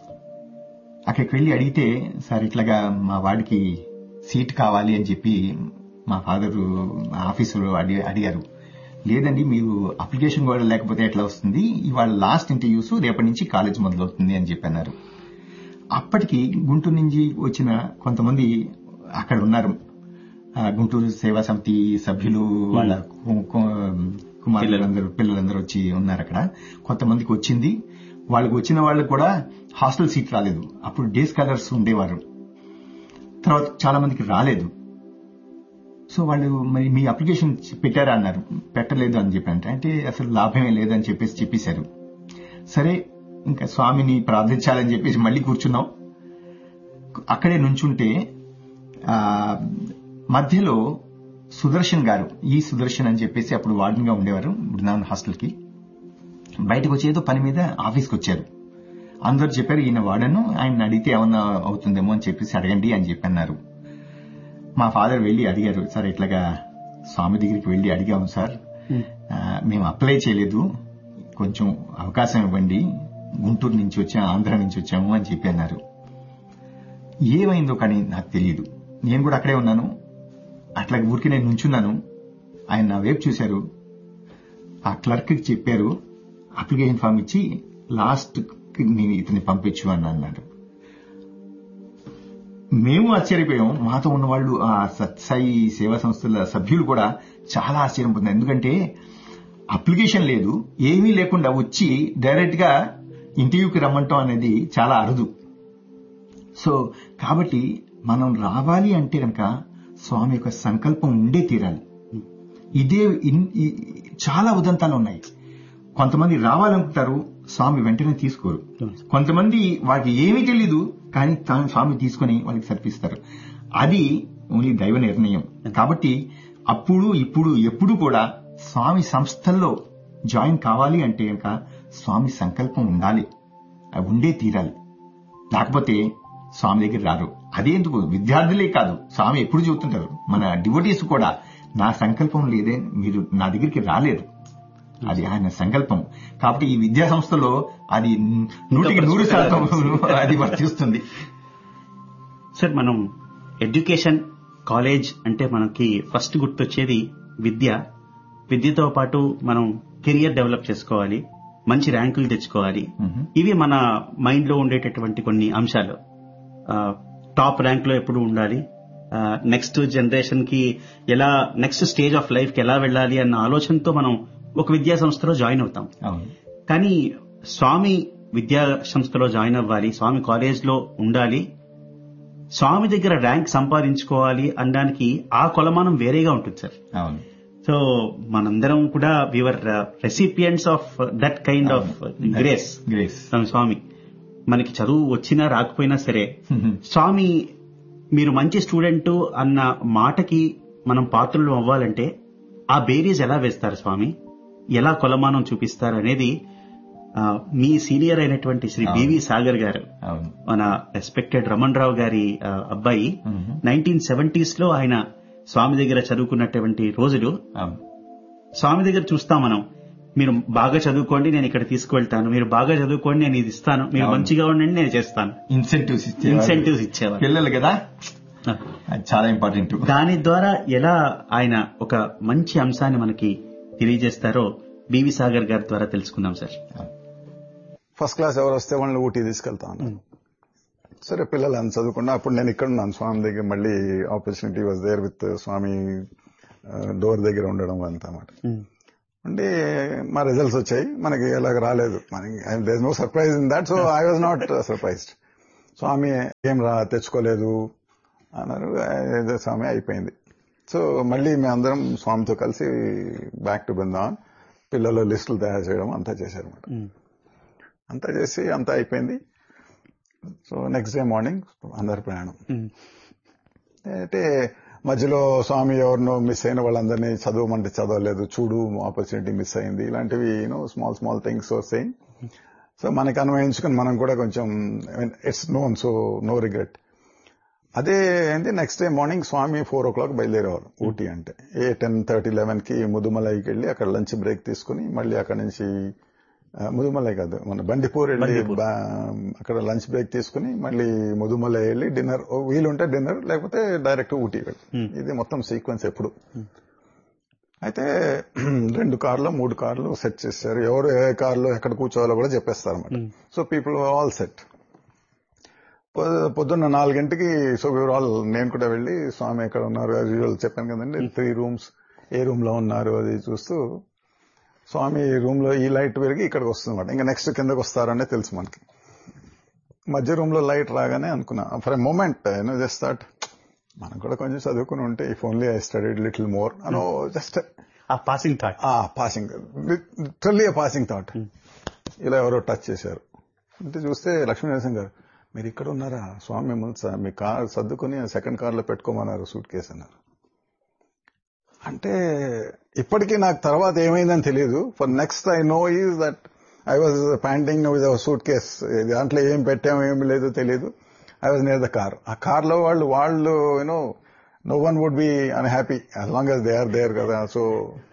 అక్కడికి వెళ్ళి అడిగితే సార్ ఇట్లాగా మా వాడికి సీట్ కావాలి అని చెప్పి మా ఫాదర్ ఆఫీసులో అడిగారు. లేదండి, మీరు అప్లికేషన్ కూడా లేకపోతే ఎట్లా వస్తుంది, ఇవాళ లాస్ట్ ఇంటర్వ్యూస్, రేపటి నుంచి కాలేజ్ మొదలవుతుంది అని చెప్పి అన్నారు. అప్పటికి గుంటూరు నుంచి వచ్చిన కొంతమంది అక్కడ ఉన్నారు, గుంటూరు సేవా సమితి సభ్యులు, వాళ్ళ కుమారులందరూ పిల్లలందరూ వచ్చి ఉన్నారు అక్కడ. కొంతమందికి వచ్చింది, వాళ్ళకి వచ్చిన వాళ్ళకి కూడా హాస్టల్ సీట్ రాలేదు. అప్పుడు డే స్కాలర్స్ ఉండేవారు. తర్వాత చాలా మందికి రాలేదు. సో వాళ్ళు మరి మీ అప్లికేషన్ పెట్టారా అన్నారు. పెట్టలేదు అని చెప్పి అంటే అసలు లాభమే లేదని చెప్పేశారు. సరే ఇంకా స్వామిని ప్రార్థించాలని చెప్పేసి మళ్ళీ కూర్చున్నాం. అక్కడే నుంచుంటే మధ్యలో సుదర్శన్ గారు, ఈ సుదర్శన్ అని చెప్పేసి అప్పుడు వార్డెన్ గా ఉండేవారు బృందావన్ హాస్టల్ కి, బయటకు వచ్చి ఏదో పని మీద ఆఫీస్కి వచ్చారు. అందరూ చెప్పారు ఈయన వార్డెన్, ఆయన అడిగితే ఏమన్నా అవుతుందేమో అని చెప్పేసి అడగండి అని చెప్పి అన్నారు. మా ఫాదర్ వెళ్లి అడిగారు, సార్ ఇట్లాగా స్వామి దగ్గరికి వెళ్లి అడిగాము సార్, మేము అప్లై చేయలేదు, కొంచెం అవకాశం ఇవ్వండి, గుంటూరు నుంచి వచ్చాము, ఆంధ్ర నుంచి వచ్చాము అని చెప్పి అన్నారు. ఏమైందో కానీ నాకు తెలియదు. నేను కూడా అక్కడే ఉన్నాను. అట్లా ఊరికి నేను నుంచున్నాను. ఆయన నా వైపు చూశారు. ఆ క్లర్క్ కి చెప్పారు, అప్లికేషన్ ఫామ్ ఇచ్చి లాస్ట్ నేను ఇతన్ని పంపించు అని అన్నాడు. మేము ఆశ్చర్యపోయాం. మాతో ఉన్న వాళ్ళు, ఆ సత్సాయి సేవా సంస్థల సభ్యులు కూడా చాలా ఆశ్చర్యం పొందారు. ఎందుకంటే అప్లికేషన్ లేదు, ఏమీ లేకుండా వచ్చి డైరెక్ట్ గా ఇంటర్వ్యూకి రమ్మంటాం అనేది చాలా అరుదు. సో కాబట్టి మనం రావాలి అంటే కనుక స్వామి యొక్క సంకల్పం ఉండే తీరాలి. ఇదే చాలా ఉదంతాలు ఉన్నాయి. కొంతమంది రావాలనుకుంటారు, స్వామి వెంటనే తీసుకోరు. కొంతమంది వాటికి ఏమీ తెలీదు, కానీ స్వామి తీసుకుని వాళ్ళకి సర్పిస్తారు. అది ఓన్లీ దైవ నిర్ణయం. కాబట్టి అప్పుడు ఇప్పుడు ఎప్పుడు కూడా స్వామి సంస్థల్లో జాయిన్ కావాలి అంటే కనుక స్వామి సంకల్పం ఉండాలి, ఉండే తీరాలి. లేకపోతే స్వామి దగ్గర రారు. అదేందుకు విద్యార్థులే కాదు, స్వామి ఎప్పుడు చెబుతుంటారు, మన డివోటీస్ కూడా, నా సంకల్పం లేదే మీరు నా దగ్గరికి రాలేరు, అది ఆయన సంకల్పం. కాబట్టి ఈ విద్యా సంస్థలో అది 100% అది వర్తిస్తుంది. సార్, మనం ఎడ్యుకేషన్ కాలేజ్ అంటే మనకి ఫస్ట్ గుర్తొచ్చేది విద్య. విద్యతో పాటు మనం కెరియర్ డెవలప్ చేసుకోవాలి, మంచి ర్యాంకులు తెచ్చుకోవాలి. ఇవి మన మైండ్ లో ఉండేటటువంటి కొన్ని అంశాలు. టాప్ ర్యాంక్ లో ఎప్పుడు ఉండాలి, నెక్స్ట్ జనరేషన్ కి ఎలా, నెక్స్ట్ స్టేజ్ ఆఫ్ లైఫ్ కి ఎలా వెళ్ళాలి అన్న ఆలోచనతో మనం ఒక విద్యా సంస్థలో జాయిన్ అవుతాం. కానీ స్వామి విద్యా సంస్థలో జాయిన్ అవ్వాలి, స్వామి కాలేజ్ లో ఉండాలి, స్వామి దగ్గర ర్యాంక్ సంపాదించుకోవాలి అనడానికి ఆ కొలమానం వేరేగా ఉంటుంది సార్. సో మనందరం కూడా we are recipients of that kind of grace స్వామి. మనకి చదువు వచ్చినా రాకపోయినా సరే, స్వామి మీరు మంచి స్టూడెంట్ అన్న మాటకి మనం పాత్రలు అవ్వాలంటే ఆ బేరీజ్ ఎలా వేస్తారు స్వామి, ఎలా కొలమానం చూపిస్తారు అనేది మీ సీనియర్ అయినటువంటి శ్రీ బివి సాగర్ గారు, మన రెస్పెక్టెడ్ రమణ్ రావు గారి అబ్బాయి, 1970s లో ఆయన స్వామి దగ్గర చదువుకున్నటువంటి రోజులు. స్వామి దగ్గర చూస్తాం మనం, మీరు బాగా చదువుకోండి నేను ఇక్కడ తీసుకువెళ్తాను, మీరు బాగా చదువుకోండి నేను ఇది ఇస్తాను, మీరు మంచిగా ఉండండి నేను చేస్తాను, ఇన్సెంటివ్స్ ఇచ్చేవారు పిల్లలు కదా, చాలా ఇంపార్టెంట్. దాని ద్వారా ఎలా ఆయన ఒక మంచి అంశాన్ని మనకి తెలియజేస్తారో బివి సాగర్ గారి ద్వారా తెలుసుకుందాం సార్. ఫస్ట్ క్లాస్ ఎవరు వస్తే వాళ్ళని ఊటీ తీసుకెళ్తాను. సరే పిల్లలు అని చదువుకున్నా. అప్పుడు నేను ఇక్కడ ఉన్నాను స్వామి దగ్గర. మళ్ళీ opportunity was there with Swamy door దగ్గర ఉండడం అంతా అన్నమాట. అంటే మా రిజల్ట్స్ వచ్చాయి, మనకి ఎలాగ రాలేదు, మనకి there no surprise in that. So I was not surprised. స్వామి ఏం తెచ్చుకోలేదు అన్నారు. స్వామి అయిపోయింది. సో మళ్ళీ మేమందరం స్వామితో కలిసి బ్యాక్ టు బృందావన్, పిల్లలు లిస్టులు తయారు చేయడం అంతా చేశారన్నమాట. అంతా చేసి అంతా అయిపోయింది. సో నెక్స్ట్ డే మార్నింగ్ అందరి ప్రయాణం. అంటే మధ్యలో స్వామి ఎవరినో మిస్ అయిన వాళ్ళందరినీ చదవమంటే చదవలేదు, చూడు ఆపర్చునిటీ మిస్ అయింది, ఇలాంటివి స్మాల్ స్మాల్ థింగ్స్ వస్తాయి. సో మనకి అన్వయించుకుని మనం కూడా కొంచెం it's known, so no regret. అదే ఏంటి నెక్స్ట్ డే మార్నింగ్ స్వామి 4 o'clock బయలుదేరేవారు ఊటీ. అంటే 10:30, 11కి ముదుమలైకి వెళ్ళి అక్కడ లంచ్ బ్రేక్ తీసుకుని మళ్ళీ అక్కడ నుంచి ముదుమలై కాదు, మన బండిపూర్ వెళ్ళి అక్కడ లంచ్ బ్రేక్ తీసుకుని మళ్ళీ ముదుమలై వెళ్ళి డిన్నర్, వీలుంటే డిన్నర్, లేకపోతే డైరెక్ట్ ఊటీ వెళ్ళి. ఇది మొత్తం సీక్వెన్స్ ఎప్పుడు. అయితే 2 కార్లు 3 కార్లు సెట్ చేశారు. ఎవరు ఏ కార్లో ఎక్కడ కూర్చోవాలో కూడా చెప్పేస్తారు అన్నమాట. So people all set. పొద్దున్న 4 గంటకి సో వీఆర్ ఆల్, నేను కూడా వెళ్ళి స్వామి ఎక్కడ ఉన్నారు చెప్పాను కదండి, 3 రూమ్స్, ఏ రూమ్ లో ఉన్నారు అది చూస్తూ స్వామి రూమ్ లో ఈ లైట్ పెరిగి ఇక్కడికి వస్తుంది అనమాట. ఇంకా నెక్స్ట్ కిందకి వస్తారనే తెలుసు మనకి. మధ్య రూమ్ లో లైట్ రాగానే అనుకున్నా for a moment just thought మనం కూడా కొంచెం చదువుకుని ఉంటే if only I studied little more అనో, just passing thought, literally passing thought. ఇలా ఎవరో టచ్ చేశారు అంటే చూస్తే లక్ష్మీనరసింహ గారు, మీరు ఇక్కడ ఉన్నారా, స్వామి మిమ్మల్ని మీ కార్ సర్దుకుని సెకండ్ కార్లో పెట్టుకోమన్నారు సూట్ కేసు అన్నారు. అంటే ఇప్పటికీ నాకు తర్వాత ఏమైందని తెలియదు. For next I know is that I was panting with our suit case. దాంట్లో ఏం పెట్టామో ఏమి లేదో తెలియదు. I was near the car. ఆ కార్లో వాళ్ళు you know no one would be unhappy as long as they are there kada. So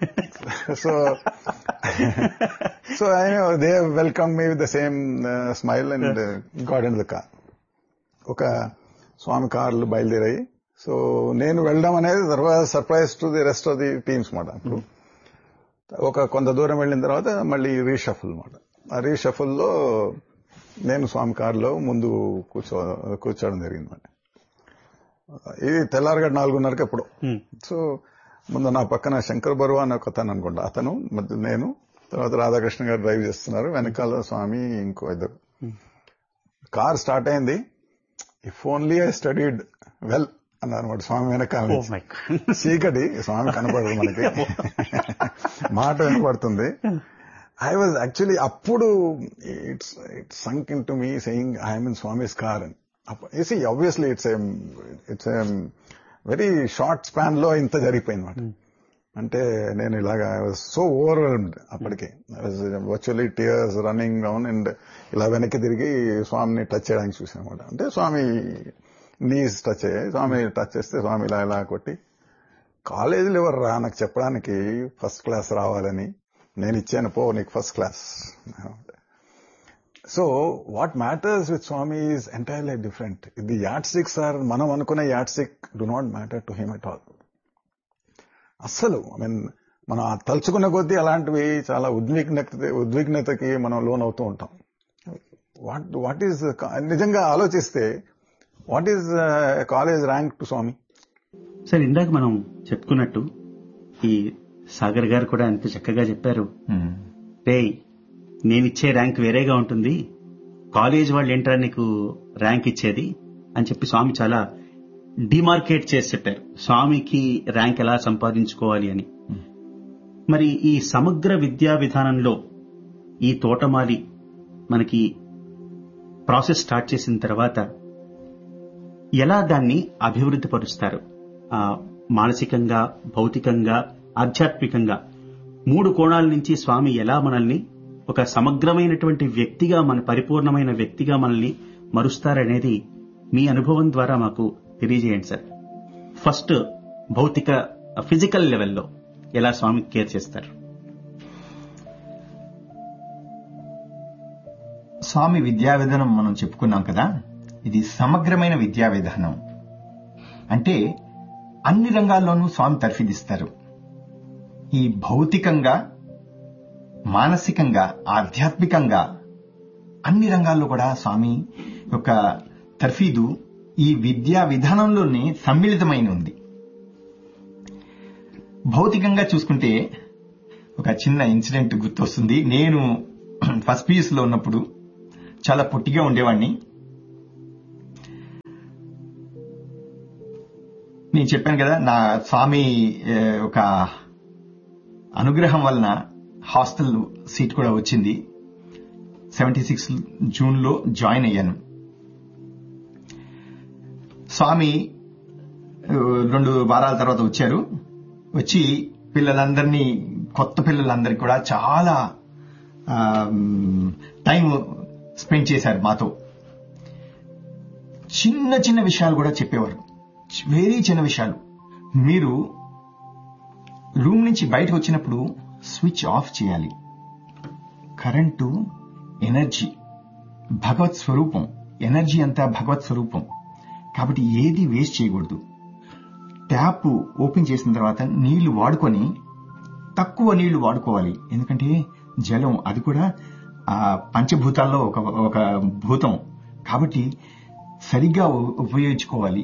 I know they welcomed me with the same smile and got into the car. Oka Swami కార్లు బయలుదేరాయి. So నేను వెళ్ళడం అనేది తర్వాత surprise to the rest of the teams మాట. అప్పుడు ఒక కొంత దూరం వెళ్ళిన తర్వాత మళ్ళీ రీషఫుల్ మాట. ఆ రీషఫుల్లో నేను స్వామి కారులో ముందు కూర్చోవడం జరిగింది మాట. ఇది తెల్లారగడ 4:30కి ఎప్పుడు. సో ముందు నా పక్కన శంకర్ బరువా అని ఒక అతను అనుకుంటా, అతను నేను, తర్వాత రాధాకృష్ణ గారు డ్రైవ్ చేస్తున్నారు, వెనకాల స్వామి ఇంకో 2. కార్ స్టార్ట్ అయింది. If only I studied well అన్నమాట స్వామి వెనకాల. చీకటి, స్వామి కనపడదు మనకి, మాట వినపడుతుంది. ఐ వాజ్ యాక్చువల్లీ అప్పుడు it's సంక్ in to me saying I'm in Swami's car అని. Obviously it's very short span లో ఇంత జరిగిపోయింది మాట. అంటే నేను ఇలాగా ఐ వాజ్ సో ఓవర్వెల్మ్డ్ అప్పటికే. I was virtually tears running down and ఇలా వెనక్కి తిరిగి స్వామిని టచ్ చేయడానికి చూసాను అనమాట. అంటే స్వామి నీస్ టచ్ అయ్యాయి. స్వామి టచ్ చేస్తే స్వామి ఇలా ఇలా కొట్టి, కాలేజీలో ఎవరు రా నాకు చెప్పడానికి ఫస్ట్ క్లాస్ రావాలని, నేను ఇచ్చాను పో నీకు first class. So what matters with Swamy is entirely different. The add sticks are, మనం అనుకునే add stick do not matter to him at all. అస్సలు ఐ మీన్ మనం తలుచుకున్న కొద్దీ అలాంటివి చాలా ఉద్విగ్నతకి మనం లోన్ అవుతూ ఉంటాం. వాట్ ఈజ్ నిజంగా ఆలోచిస్తే what is college rank to Swamy? Sir ఇందాక మనం చెప్పుకున్నట్టు ఈ సాగర్ గారు కూడా ఎంత చక్కగా చెప్పారు. నేనిచ్చే ర్యాంక్ వేరేగా ఉంటుంది, కాలేజ్ వాళ్ళు ఏంట్రా నీకు ర్యాంక్ ఇచ్చేది అని చెప్పి స్వామి చాలా డిమార్కేట్ చేసి చెప్పారు స్వామికి ర్యాంక్ ఎలా సంపాదించుకోవాలి అని. మరి ఈ సమగ్ర విద్యా విధానంలో ఈ తోటమాలి మనకి ప్రాసెస్ స్టార్ట్ చేసిన తర్వాత ఎలా దాన్ని అభివృద్ధి పరుస్తారు? మానసికంగా, భౌతికంగా, ఆధ్యాత్మికంగా 3 కోణాల నుంచి స్వామి ఎలా మనల్ని ఒక సమగ్రమైనటువంటి వ్యక్తిగా, మన పరిపూర్ణమైన వ్యక్తిగా మనల్ని మరుస్తారనేది మీ అనుభవం ద్వారా మాకు తెలియజేయండి సార్. ఫస్ట్ భౌతిక ఫిజికల్ లెవెల్లో ఎలా స్వామి కేర్ చేస్తారు? స్వామి విద్యా విధానం మనం చెప్పుకున్నాం కదా, ఇది సమగ్రమైన విద్యా విధానం. అంటే అన్ని రంగాల్లోనూ స్వామి తర్ఫీదిస్తారు. ఈ భౌతికంగా, మానసికంగా, ఆధ్యాత్మికంగా అన్ని రంగాల్లో కూడా స్వామి యొక్క తర్ఫీదు ఈ విద్యా విధానంలోనే సమ్మిళితమైన ఉంది. భౌతికంగా చూసుకుంటే ఒక చిన్న ఇన్సిడెంట్ గుర్తొస్తుంది. నేను ఫస్ట్ పీయూసీలో ఉన్నప్పుడు చాలా పొట్టిగా ఉండేవాడిని. నేను చెప్పాను కదా, నా స్వామి ఒక అనుగ్రహం వలన హాస్టల్ సీట్ కూడా వచ్చింది. 76 జూన్లో జాయిన్ అయ్యాను. స్వామి 2 వారాల తర్వాత వచ్చారు. వచ్చి పిల్లలందరినీ, కొత్త పిల్లలందరికీ కూడా చాలా టైం స్పెండ్ చేశారు మాతో. చిన్న చిన్న విషయాలు కూడా చెప్పేవారు, వెరీ చిన్న విషయాలు. మీరు రూమ్ నుంచి బయటకు వచ్చినప్పుడు స్విచ్ ఆఫ్ చేయాలి, కరెంటు ఎనర్జీ, భగవత్ స్వరూపం. ఎనర్జీ అంతా భగవత్ స్వరూపం. కాబట్టి ఏది వేస్ట్ చేయకూడదు. ట్యాప్ ఓపెన్ చేసిన తర్వాత నీళ్లు వాడుకొని తక్కువ నీళ్లు వాడుకోవాలి. ఎందుకంటే జలం అది కూడా పంచభూతాల్లో ఒక భూతం. కాబట్టి సరిగ్గా ఉపయోగించుకోవాలి.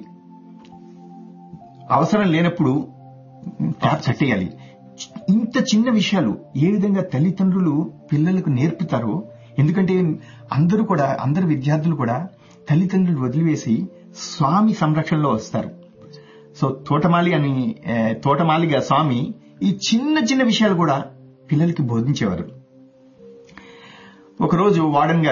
అవసరం లేనప్పుడు ట్యాప్ కట్టేయాలి. ఇంత చిన్న విషయాలు ఏ విధంగా తల్లిదండ్రులు పిల్లలకు నేర్పుతారో, ఎందుకంటే అందరు విద్యార్థులు కూడా తల్లిదండ్రులు వదిలివేసి స్వామి సంరక్షణలో వస్తారు. సో తోటమాలిగా స్వామి ఈ చిన్న చిన్న విషయాలు కూడా పిల్లలకి బోధించేవారు. ఒకరోజు వార్డెన్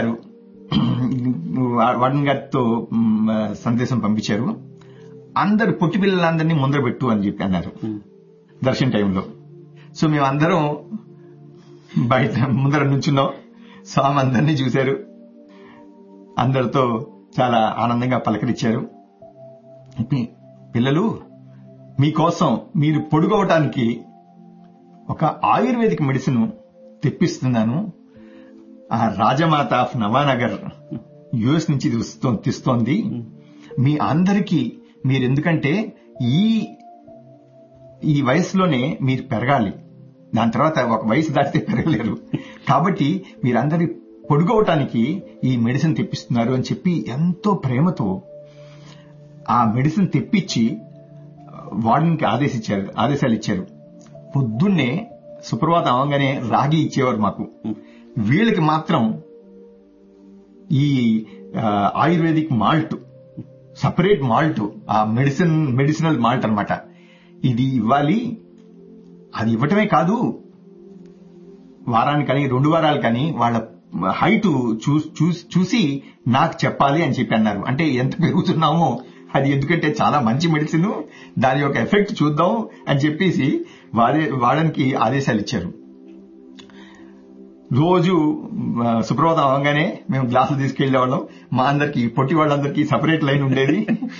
గారితో సందేశం పంపించారు. అందరు పొట్టి పిల్లలందరినీ ముందర పెట్టు అని చెప్పి అన్నారు దర్శన టైంలో. సో మేమందరం బయట ముందర నుంచున్నాం. స్వామి అందరినీ చూశారు. అందరితో చాలా ఆనందంగా పలకరించారు. పిల్లలు, మీకోసం మీరు పొడుగవటానికి ఒక ఆయుర్వేదిక్ మెడిసిన్ తెప్పిస్తున్నాను. ఆ రాజమాత ఆఫ్ నవానగర్ యుఎస్ నుంచి తెస్తోంది. మీ అందరికీ ఎందుకంటే ఈ వయసులోనే మీరు పెరగాలి. దాని తర్వాత ఒక వయసు దాటితే పెరగలేరు. కాబట్టి మీరందరి పొడుగవటానికి ఈ మెడిసిన్ తెప్పిస్తున్నారు అని చెప్పి ఎంతో ప్రేమతో ఆ మెడిసిన్ తెప్పించి వార్డెన్కి ఆదేశాలు ఇచ్చారు. పొద్దున్నే సుప్రభాతం అవగానే రాగి ఇచ్చేవారు మాకు. వీళ్ళకి మాత్రం ఈ ఆయుర్వేదిక్ మాల్ట్, సపరేట్ మాల్ట్, ఆ మెడిసినల్ మాల్ట్ అన్నమాట, ఇది ఇవ్వాలి. అది ఇవ్వటమే కాదు, వారానికి కానీ 2 వారాలు కానీ వాళ్ళ హైట్ చూసి నాకు చెప్పాలి అని చెప్పి అన్నారు. అంటే ఎంత పెరుగుతున్నామో అది, ఎందుకంటే చాలా మంచి మెడిసిన్, దాని యొక్క ఎఫెక్ట్ చూద్దాం అని చెప్పేసి వాడడానికి ఆదేశాలు ఇచ్చారు. రోజు సుప్రభాతం అవగానే మేము గ్లాసులు తీసుకెళ్లేవాళ్ళం. మా అందరికి, పొట్టి వాళ్ళందరికీ సపరేట్ లైన్ ఉండేది.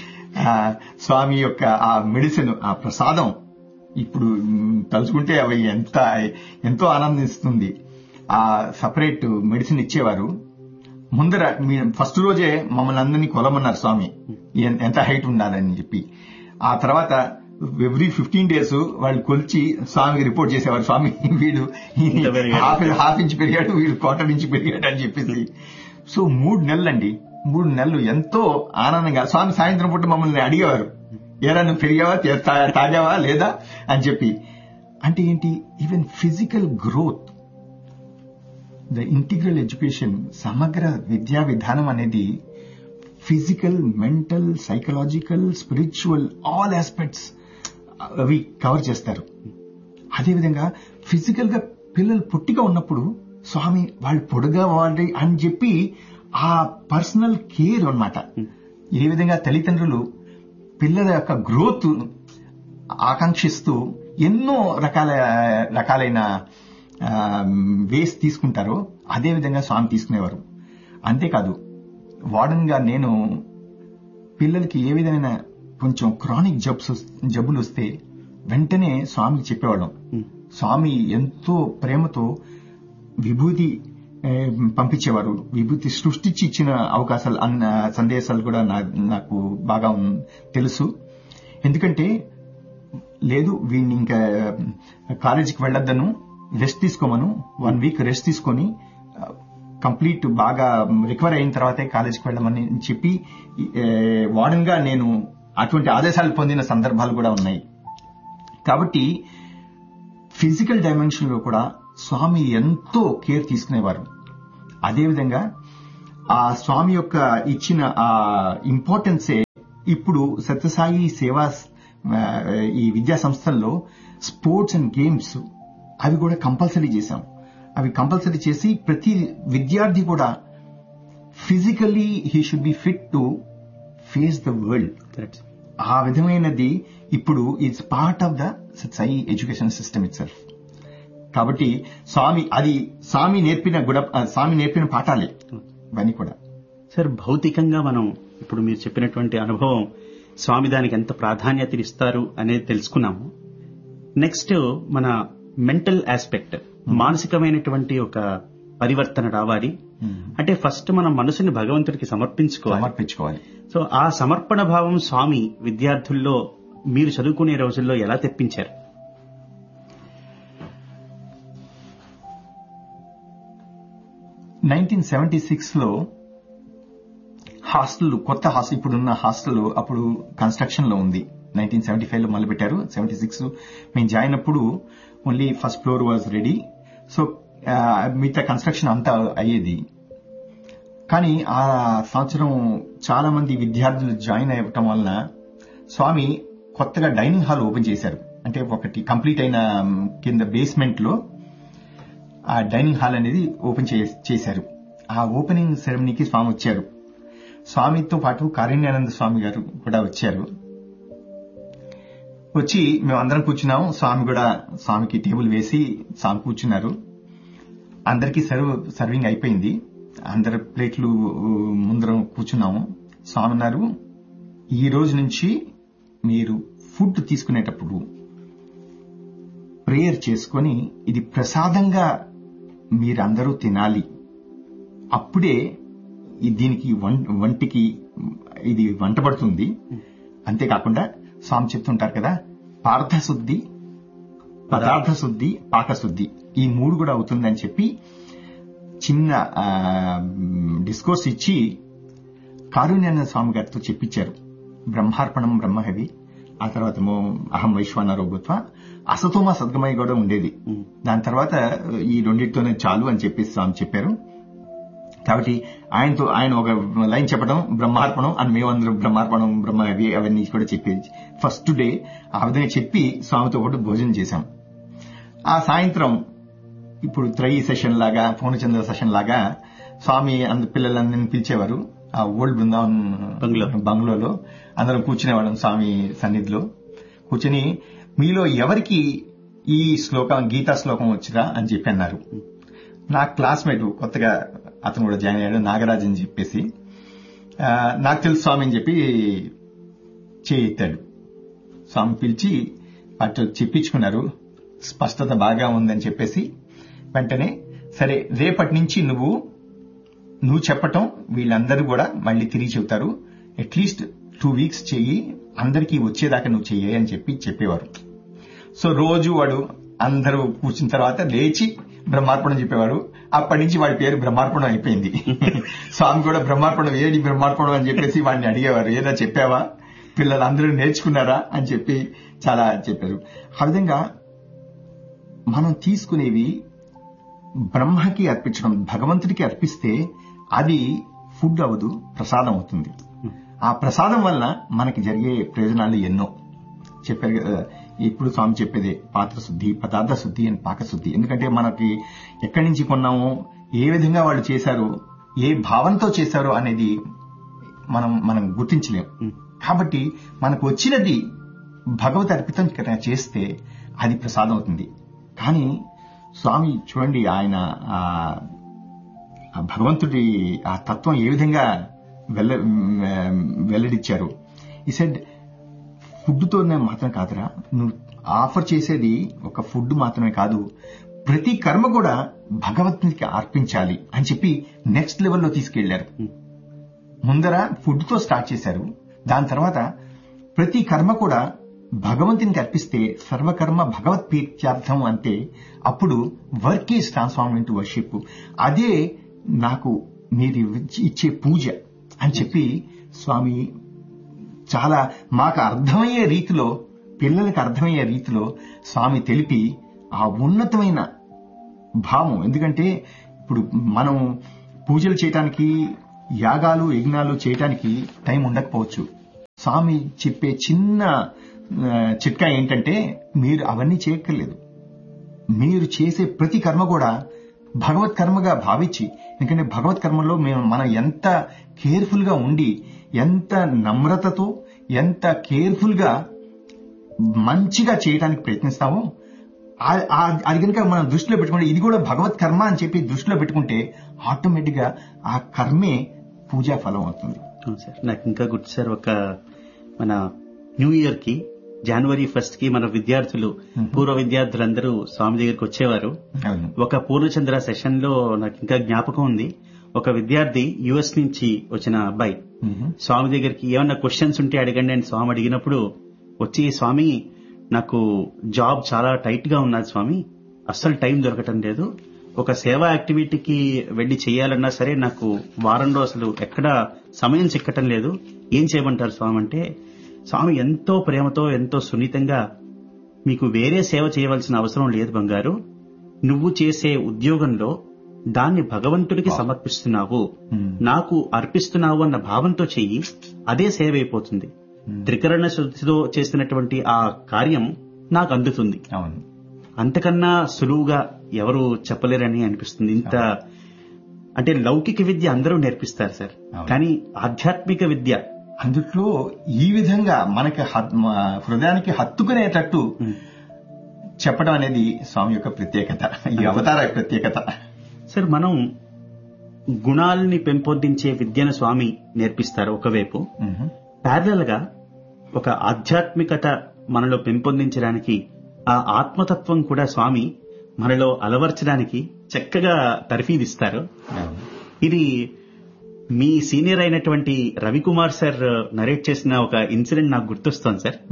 స్వామి యొక్క ఆ మెడిసిన్, ఆ ప్రసాదం ఇప్పుడు తలుచుకుంటే అవి ఎంతో ఆనందిస్తుంది. ఆ సపరేట్ మెడిసిన్ ఇచ్చేవారు. ముందర ఫస్ట్ రోజే మమ్మల్ని అందరినీ కొలమన్నారు స్వామి, ఎంత హైట్ ఉండాలని చెప్పి. ఆ తర్వాత ఎవ్రీ 15 days వాళ్ళు కొలిచి స్వామికి రిపోర్ట్ చేసేవారు. స్వామి వీడు హాఫ్ ఇంచ్ పెరిగాడు, వీడు 1/4 ఇంచ్ పెరిగాడు అని చెప్పేసి. సో 3 నెలలండి, 3 నెలలు ఎంతో ఆనందంగా. స్వామి సాయంత్రం పూట మమ్మల్ని అడిగేవారు, ఏరా నువ్వు పెరిగావా, తాగావా లేదా అని చెప్పి. అంటే ఏంటి, even physical growth, the integral education, సమగ్ర విద్యా విధానం అనేది physical, mental, psychological, spiritual, all aspects అవి కవర్ చేస్తారు. అదేవిధంగా ఫిజికల్ గా పిల్లలు పొట్టిగా ఉన్నప్పుడు స్వామి వాళ్ళు పొడుగా వాడి అని చెప్పి ఆ పర్సనల్ కేర్ అన్నమాట. ఏ విధంగా తల్లిదండ్రులు పిల్లల యొక్క గ్రోత్ ఆకాంక్షిస్తూ ఎన్నో రకాలైన వేస్ తీసుకుంటారో అదేవిధంగా స్వామి తీసుకునేవారు. అంతేకాదు, వార్డెన్ గా నేను పిల్లలకి ఏ విధమైన కొంచెం క్రానిక్ జబ్బులు వస్తే వెంటనే స్వామికి చెప్పేవాళ్ళం. స్వామి ఎంతో ప్రేమతో విభూతి పంపించేవారు. విభూతి సృష్టించి ఇచ్చిన అవకాశాలు, సందేశాలు కూడా నాకు బాగా తెలుసు. ఎందుకంటే లేదు వీడిని ఇంకా కాలేజీకి వెళ్ళొద్దను, రెస్ట్ తీసుకోమను, 1 week రెస్ట్ తీసుకొని కంప్లీట్ బాగా రికవర్ అయిన తర్వాతే కాలేజీకి వెళ్ళమని చెప్పి వార్డెన్ గా నేను అటువంటి ఆదేశాలు పొందిన సందర్భాలు కూడా ఉన్నాయి. కాబట్టి ఫిజికల్ డైమెన్షన్ లో కూడా స్వామి ఎంతో కేర్ తీసుకునేవారు. అదేవిధంగా ఆ స్వామి యొక్క ఇచ్చిన ఆ ఇంపార్టెన్సే ఇప్పుడు సత్యసాయి సేవా ఈ విద్యా సంస్థల్లో స్పోర్ట్స్ అండ్ గేమ్స్ అవి కూడా కంపల్సరీ చేశాం. అవి కంపల్సరీ చేసి ప్రతి విద్యార్థి కూడా physically he should be fit to face the world. ఆ విధమైనది ఇప్పుడు it's part of the Sathya Sai education system it self. కాబట్టి స్వామి నేర్పిన పాఠాలే ఇవన్నీ కూడా. సార్, భౌతికంగా మనం ఇప్పుడు మీరు చెప్పినటువంటి అనుభవం, స్వామి దానికి ఎంత ప్రాధాన్యత ఇస్తారు అనేది తెలుసుకున్నాము. నెక్స్ట్ మన మెంటల్ ఆస్పెక్ట్, మానసికమైనటువంటి ఒక పరివర్తన రావాలి అంటే ఫస్ట్ మనం మనసుని భగవంతుడికి సమర్పించుకోవాలి. సో ఆ సమర్పణ భావం స్వామి విద్యార్థుల్లో మీరు చదువుకునే రోజుల్లో ఎలా తెప్పించారు? లో హాస్టల్, కొత్త హాస్టల్, ఇప్పుడున్న హాస్టల్ అప్పుడు కన్స్ట్రక్షన్ లో ఉంది. 1975 లో మొదలు పెట్టారు. 76 మేము జాయిన్ అప్పుడు only first floor was ready. So మిగతా కన్స్ట్రక్షన్ అంతా అయ్యేది. కానీ ఆ సంవత్సరం చాలా మంది విద్యార్థులు జాయిన్ అవ్వటం వలన స్వామి కొత్తగా డైనింగ్ హాల్ ఓపెన్ చేశారు. అంటే ఒకటి కంప్లీట్ అయిన కింద బేస్మెంట్ లో ఆ డైనింగ్ హాల్ అనేది ఓపెన్ చేశారు. ఆ ఓపెనింగ్ సెరమనీకి స్వామి వచ్చారు. స్వామితో పాటు కారుణ్యానంద స్వామి గారు కూడా వచ్చారు. వచ్చి మేమందరం కూర్చున్నాం. స్వామి కూడా స్వామికి టేబుల్ వేసి స్వామి కూర్చున్నారు. అందరికీ సర్వింగ్ అయిపోయింది. అందరి ప్లేట్లు ముందర కూర్చున్నాము. స్వామి అన్నారు, ఈ రోజు నుంచి మీరు ఫుడ్ తీసుకునేటప్పుడు ప్రేయర్ చేసుకొని ఇది ప్రసాదంగా మీరందరూ తినాలి. అప్పుడే దీనికి వంటికి ఇది వంటబడుతుంది. అంతేకాకుండా స్వామి చెప్తుంటారు కదా, పార్థశుద్ధి, పదార్థ శుద్ధి, పాకశుద్ధి, ఈ 3 కూడా అవుతుందని చెప్పి చిన్న డిస్కోర్స్ ఇచ్చి కారుణ్యానంద స్వామి గారితో చెప్పించారు. బ్రహ్మార్పణం బ్రహ్మహవి, ఆ తర్వాత అహం వైశ్వానరో భూత్వ, అసతోమ సద్గమయ కూడా ఉండేది. దాని తర్వాత ఈ రెండింటితోనే చాలు అని చెప్పేసి స్వామి చెప్పారు. కాబట్టి ఆయన ఒక లైన్ చెప్పడం బ్రహ్మార్పణం అని, మేమందరం బ్రహ్మార్పణం బ్రహ్మహవి అవన్నీ కూడా చెప్పేది. ఫస్ట్ డే ఆ విధంగా చెప్పి స్వామితో పాటు భోజనం చేశాం. ఆ సాయంత్రం ఇప్పుడు త్రయీ సెషన్ లాగా, పూర్ణచంద్ర సెషన్ లాగా స్వామి పిల్లలందరినీ పిలిచేవారు. ఆ ఓల్డ్ బృందావన్ బంగ్లోలో అందరం కూర్చునేవాళ్ళం. స్వామి సన్నిధిలో కూర్చుని, మీలో ఎవరికి ఈ శ్లోకం, గీతా శ్లోకం వచ్చిరా అని చెప్పి అన్నారు. నా క్లాస్మేట్ కొత్తగా అతను కూడా జాయిన్ అయ్యాడు, నాగరాజ్ అని చెప్పేసి, నాకు తెలుసు స్వామి అని చెప్పి చేయి ఎత్తాడు. స్వామి పిలిచి అటు చెప్పించుకున్నారు. స్పష్టత బాగా ఉందని చెప్పేసి వెంటనే, సరే రేపటి నుంచి నువ్వు చెప్పటం వీళ్ళందరూ కూడా మళ్ళీ తిరిగి చెబుతారు. అట్లీస్ట్ 2 weeks చెయ్యి, అందరికీ వచ్చేదాకా నువ్వు చెయ్యి అని చెప్పేవారు. సో రోజు వాడు అందరూ కూర్చున్న తర్వాత లేచి బ్రహ్మార్పణం చెప్పేవాడు. అప్పటి నుంచి వాడి పేరు బ్రహ్మార్పణం అయిపోయింది. స్వామి కూడా బ్రహ్మార్పణం, ఏడి బ్రహ్మార్పణం అని చెప్పేసి వాడిని అడిగేవారు, ఏదో చెప్పావా, పిల్లలందరూ నేర్చుకున్నారా అని చెప్పి చాలా చెప్పారు. ఆ విధంగా మనం తీసుకునేవి బ్రహ్మకి అర్పించడం, భగవంతుడికి అర్పిస్తే అది ఫుడ్ అవ్వదు, ప్రసాదం అవుతుంది. ఆ ప్రసాదం వల్ల మనకి జరిగే ప్రయోజనాలు ఎన్నో చెప్పారు కదా. ఇప్పుడు స్వామి చెప్పేదే పాత్ర శుద్ధి, పదార్థ శుద్ధి అండ్ పాకశుద్ధి. ఎందుకంటే మనకి ఎక్కడి నుంచి కొన్నామో, ఏ విధంగా వాళ్ళు చేశారో, ఏ భావంతో చేశారో అనేది మనం గుర్తించలేం. కాబట్టి మనకు వచ్చినది భగవత్ అర్పితం చేస్తే అది ప్రసాదం అవుతుంది. కానీ స్వామి చూడండి, ఆయన భగవంతుడి ఆ తత్వం ఏ విధంగా వెల్లడిచ్చారు. ఈ సెడ్, ఫుడ్తోనే మాత్రం కాదురా, నువ్వు ఆఫర్ చేసేది ఒక ఫుడ్ మాత్రమే కాదు, ప్రతి కర్మ కూడా భగవంతునికి అర్పించాలి అని చెప్పి నెక్స్ట్ లెవెల్లో తీసుకెళ్లారు. ముందర ఫుడ్ తో స్టార్ట్ చేశారు. దాని తర్వాత ప్రతి కర్మ కూడా భగవంతునికి అర్పిస్తే సర్వకర్మ భగవత్ ప్రీత్యార్థం అంటే అప్పుడు work is transform into worship. అదే నాకు మీరు ఇచ్చే పూజ అని చెప్పి స్వామి చాలా మాకు అర్థమయ్యే రీతిలో, పిల్లలకి అర్థమయ్యే రీతిలో స్వామి తెలిపి ఆ ఉన్నతమైన భావం. ఎందుకంటే ఇప్పుడు మనం పూజలు చేయటానికి, యాగాలు యజ్ఞాలు చేయటానికి టైం ఉండకపోవచ్చు. స్వామి చెప్పే చిన్న చిట్కా ఏంటంటే, మీరు అవన్నీ చేయక్కర్లేదు, మీరు చేసే ప్రతి కర్మ కూడా భగవత్ కర్మగా భావించి, ఎందుకంటే భగవత్ కర్మలో మనం ఎంత కేర్ఫుల్ గా ఉండి, ఎంత నమ్రతతో, ఎంత కేర్ఫుల్ గా మంచిగా చేయడానికి ప్రయత్నిస్తామో, అది కనుక మనం దృష్టిలో పెట్టుకుంటే, ఇది కూడా భగవత్ కర్మ అని చెప్పి దృష్టిలో పెట్టుకుంటే ఆటోమేటిక్ గా ఆ కర్మే పూజా ఫలం అవుతుంది. సార్, నాకు ఇంకా గుర్తు సార్, ఒక మన న్యూ ఇయర్ కి జనవరి 1 కి మన విద్యార్థులు పూర్వ విద్యార్థులందరూ స్వామి దగ్గరికి వచ్చేవారు. అవును. ఒక పూర్ణచంద్ర సెషన్ లో నాకు ఇంకా జ్ఞాపకం ఉంది. ఒక విద్యార్థి యుఎస్ నుంచి వచ్చిన అబ్బాయి స్వామి దగ్గరికి ఏమన్నా క్వశ్చన్స్ ఉంటే అడగండి అని స్వామి అడిగినప్పుడు వచ్చి, స్వామి నాకు జాబ్ చాలా టైట్ గా ఉన్నది స్వామి, అస్సలు టైం దొరకటం లేదు, ఒక సేవా యాక్టివిటీకి వెళ్లి చేయాలన్నా సరే నాకు వారంలో అసలు ఎక్కడ సమయం చిక్కటం లేదు, ఏం చేయమంటారు స్వామి అంటే, స్వామి ఎంతో ప్రేమతో ఎంతో సున్నితంగా, మీకు వేరే సేవ చేయవలసిన అవసరం లేదు బంగారు, నువ్వు చేసే ఉద్యోగంలో దాన్ని భగవంతుడికి సమర్పిస్తున్నావు, నాకు అర్పిస్తున్నావు అన్న భావంతో చెయ్యి, అదే సేవ అయిపోతుంది. త్రికరణ శుద్ధితో చేసినటువంటి ఆ కార్యం నాకు అందుతుంది. అవును. అంతకన్నా సులువుగా ఎవరు చెప్పలేరని అనిపిస్తుంది. ఇంత అంటే లౌకిక విద్య అందరూ నేర్పిస్తారు సార్, కానీ ఆధ్యాత్మిక విద్య అందుట్లో ఈ విధంగా మనకి హృదయానికి హత్తుకునేటట్టు చెప్పడం అనేది స్వామి యొక్క ప్రత్యేకత, ఈ అవతార ప్రత్యేకత. సార్, మనం గుణాలని పెంపొందించే విద్యను స్వామి నేర్పిస్తారు ఒకవైపు, ప్యారలల్ గా ఒక ఆధ్యాత్మికత మనలో పెంపొందించడానికి ఆ ఆత్మతత్వం కూడా స్వామి మనలో అలవర్చడానికి చక్కగా తర్ఫీదిస్తారు. ఇది మీ సీనియర్ అయినటువంటి రవికుమార్ సార్ నరేట్ చేసిన ఒక ఇన్సిడెంట్ నాకు గుర్తొస్తోంది సార్.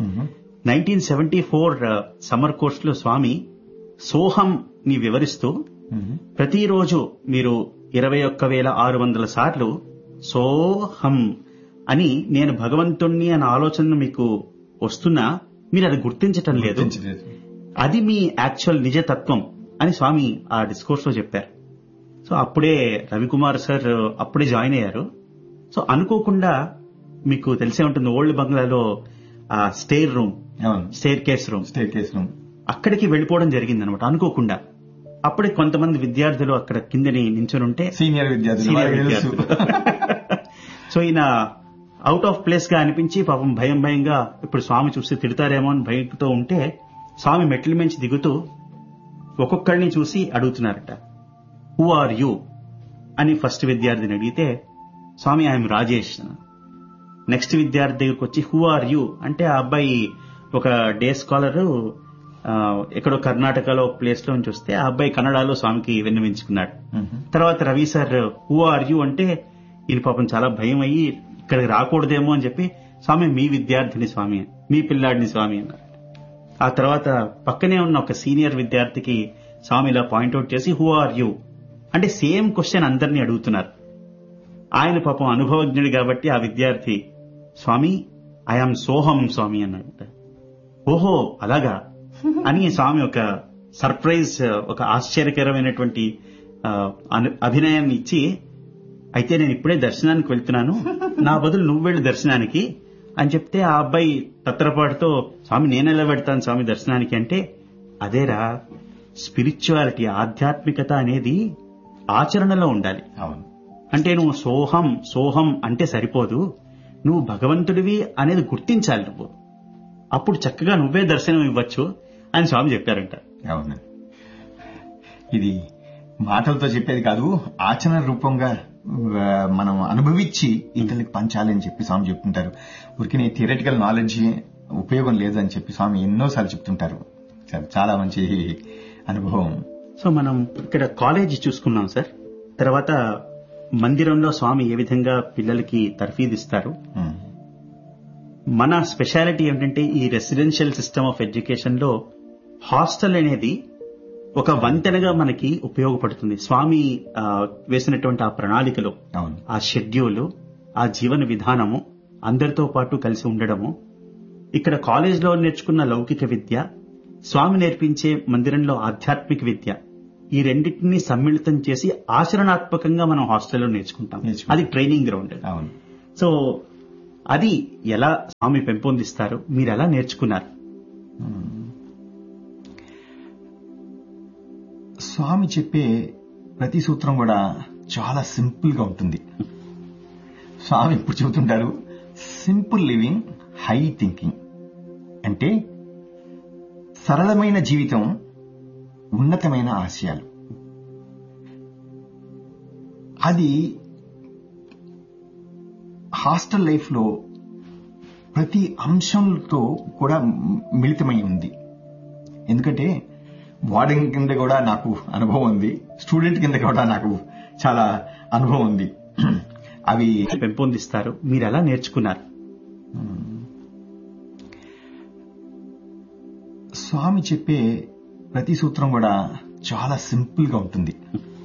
1974 సమ్మర్ కోర్స్ లో స్వామి సోహం ని వివరిస్తూ ప్రతిరోజు మీరు 21,600 సార్లు సోహం అని, నేను భగవంతుణ్ణి అన్న ఆలోచన మీకు వస్తున్నా మీరు అది గుర్తించటం లేదు, అది మీ యాక్చువల్ నిజతత్వం అని స్వామి ఆ డిస్కోర్స్ లో చెప్పారు. సో అప్పుడే రవికుమార్ సార్ అప్పుడే జాయిన్ అయ్యారు. సో అనుకోకుండా, మీకు తెలిసే ఉంటుంది ఓల్డ్ బంగ్లాలో ఆ స్టేర్ కేస్ రూమ్ అక్కడికి వెళ్ళిపోవడం జరిగింది అనమాట అనుకోకుండా. అప్పుడే కొంతమంది విద్యార్థులు అక్కడ కిందని నించుని ఉంటే, సీనియర్ విద్యార్థులు సో ఈయన అవుట్ ఆఫ్ ప్లేస్ గా అనిపించి పాపం భయంగా ఇప్పుడు స్వామి చూస్తే తిడతారేమో అని భయంతో ఉంటే, స్వామి మెట్ల మించి దిగుతూ ఒక్కొక్కరిని చూసి అడుగుతున్నారట, హూ ఆర్ యూ అని ఫస్ట్ విద్యార్థిని అడిగితే, స్వామి ఐఎమ్ రాజేష్. నెక్స్ట్ విద్యార్థి దగ్గరికి వచ్చి హూ ఆర్ యూ అంటే, ఆ అబ్బాయి ఒక డే స్కాలర్ ఎక్కడో కర్ణాటకలో ప్లేస్ లో నుంచి వస్తే ఆ అబ్బాయి కన్నడలో స్వామికి విన్నవించుకున్నాడు. తర్వాత Ravi sir who are you అంటే ఈయన పాపం చాలా భయం అయ్యి ఇక్కడికి రాకూడదేమో అని చెప్పి, స్వామి మీ విద్యార్థిని స్వామి, మీ పిల్లాడిని స్వామి అన్నారు. ఆ తర్వాత పక్కనే ఉన్న ఒక సీనియర్ విద్యార్థికి స్వామి ఇలా పాయింట్అవుట్ చేసి హూ ఆర్ యూ అంటే సేమ్ క్వశ్చన్ అందరినీ అడుగుతున్నారు. ఆయన పాపం అనుభవజ్ఞుడు కాబట్టి ఆ విద్యార్థి స్వామి ఐఆమ్ సోహం స్వామి అన్నాడు. ఓహో అలాగా అని స్వామి ఒక సర్ప్రైజ్, ఒక ఆశ్చర్యకరమైనటువంటి అభినయాన్ని ఇచ్చి, అయితే నేను ఇప్పుడే దర్శనానికి వెళ్తున్నాను, నా బదులు నువ్వు వెళ్ళు దర్శనానికి అని చెప్తే, ఆ అబ్బాయి తత్తరపాటుతో స్వామి నేనెలా పెడతాను స్వామి దర్శనానికి అంటే, అదేరా స్పిరిచువాలిటీ, ఆధ్యాత్మికత అనేది ఆచరణలో ఉండాలి. అంటే నువ్వు సోహం అంటే సరిపోదు, నువ్వు భగవంతుడివి అనేది గుర్తించాలి నువ్వు, అప్పుడు చక్కగా నువ్వే దర్శనం ఇవ్వచ్చు అని స్వామి చెప్పారంట. అవును, ఇది మాటలతో చెప్పేది కాదు, ఆచరణ రూపంగా మనం అనుభవించి ఇతరులకు పంచాలని చెప్పి స్వామి చెప్తుంటారు. ఊరికి థియరిటికల్ నాలెడ్జ్ ఉపయోగం లేదని చెప్పి స్వామి ఎన్నోసార్లు చెప్తుంటారు. చాలా మంచి అనుభవం. సో మనం ఇక్కడ కాలేజీ చూసుకున్నాం సార్. తర్వాత మందిరంలో స్వామి ఏ విధంగా పిల్లలకి తర్ఫీదిస్తారు. మన స్పెషాలిటీ ఏంటంటే, ఈ రెసిడెన్షియల్ సిస్టమ్ ఆఫ్ ఎడ్యుకేషన్ లో హాస్టల్ అనేది ఒక వంతెనగా మనకి ఉపయోగపడుతుంది. స్వామి వేసినటువంటి ఆ ప్రణాళికలో ఆ షెడ్యూల్, ఆ జీవన విధానము, అందరితో పాటు కలిసి ఉండడము, ఇక్కడ కాలేజ్లో నేర్చుకున్న లౌకిక విద్య, స్వామి నేర్పించే మందిరంలో ఆధ్యాత్మిక విద్య, ఈ రెండింటినీ సమ్మిళితం చేసి ఆచరణాత్మకంగా మనం హాస్టల్లో నేర్చుకుంటాం. అది ట్రైనింగ్ గ్రౌండ్. సో అది ఎలా స్వామి పెంపొందిస్తారు, మీరు ఎలా నేర్చుకున్నారు? స్వామి చెప్పే ప్రతి సూత్రం కూడా చాలా సింపుల్ గా ఉంటుంది. స్వామి ఇప్పుడు చెబుతుంటారు, సింపుల్ లివింగ్, హై థింకింగ్. అంటే సరళమైన జీవితం, ఉన్నతమైన ఆశయాలు. అది హాస్టల్ లైఫ్ లో ప్రతి అంశంతో కూడా మిళితమై ఉంది. ఎందుకంటే వార్డెన్ కింద కూడా నాకు అనుభవం ఉంది, స్టూడెంట్ కింద కూడా నాకు చాలా అనుభవం ఉంది. అవి పెంపొందిస్తారు, మీరు ఎలా నేర్చుకున్నారు? స్వామి చెప్పే ప్రతి సూత్రం కూడా చాలా సింపుల్ గా ఉంటుంది.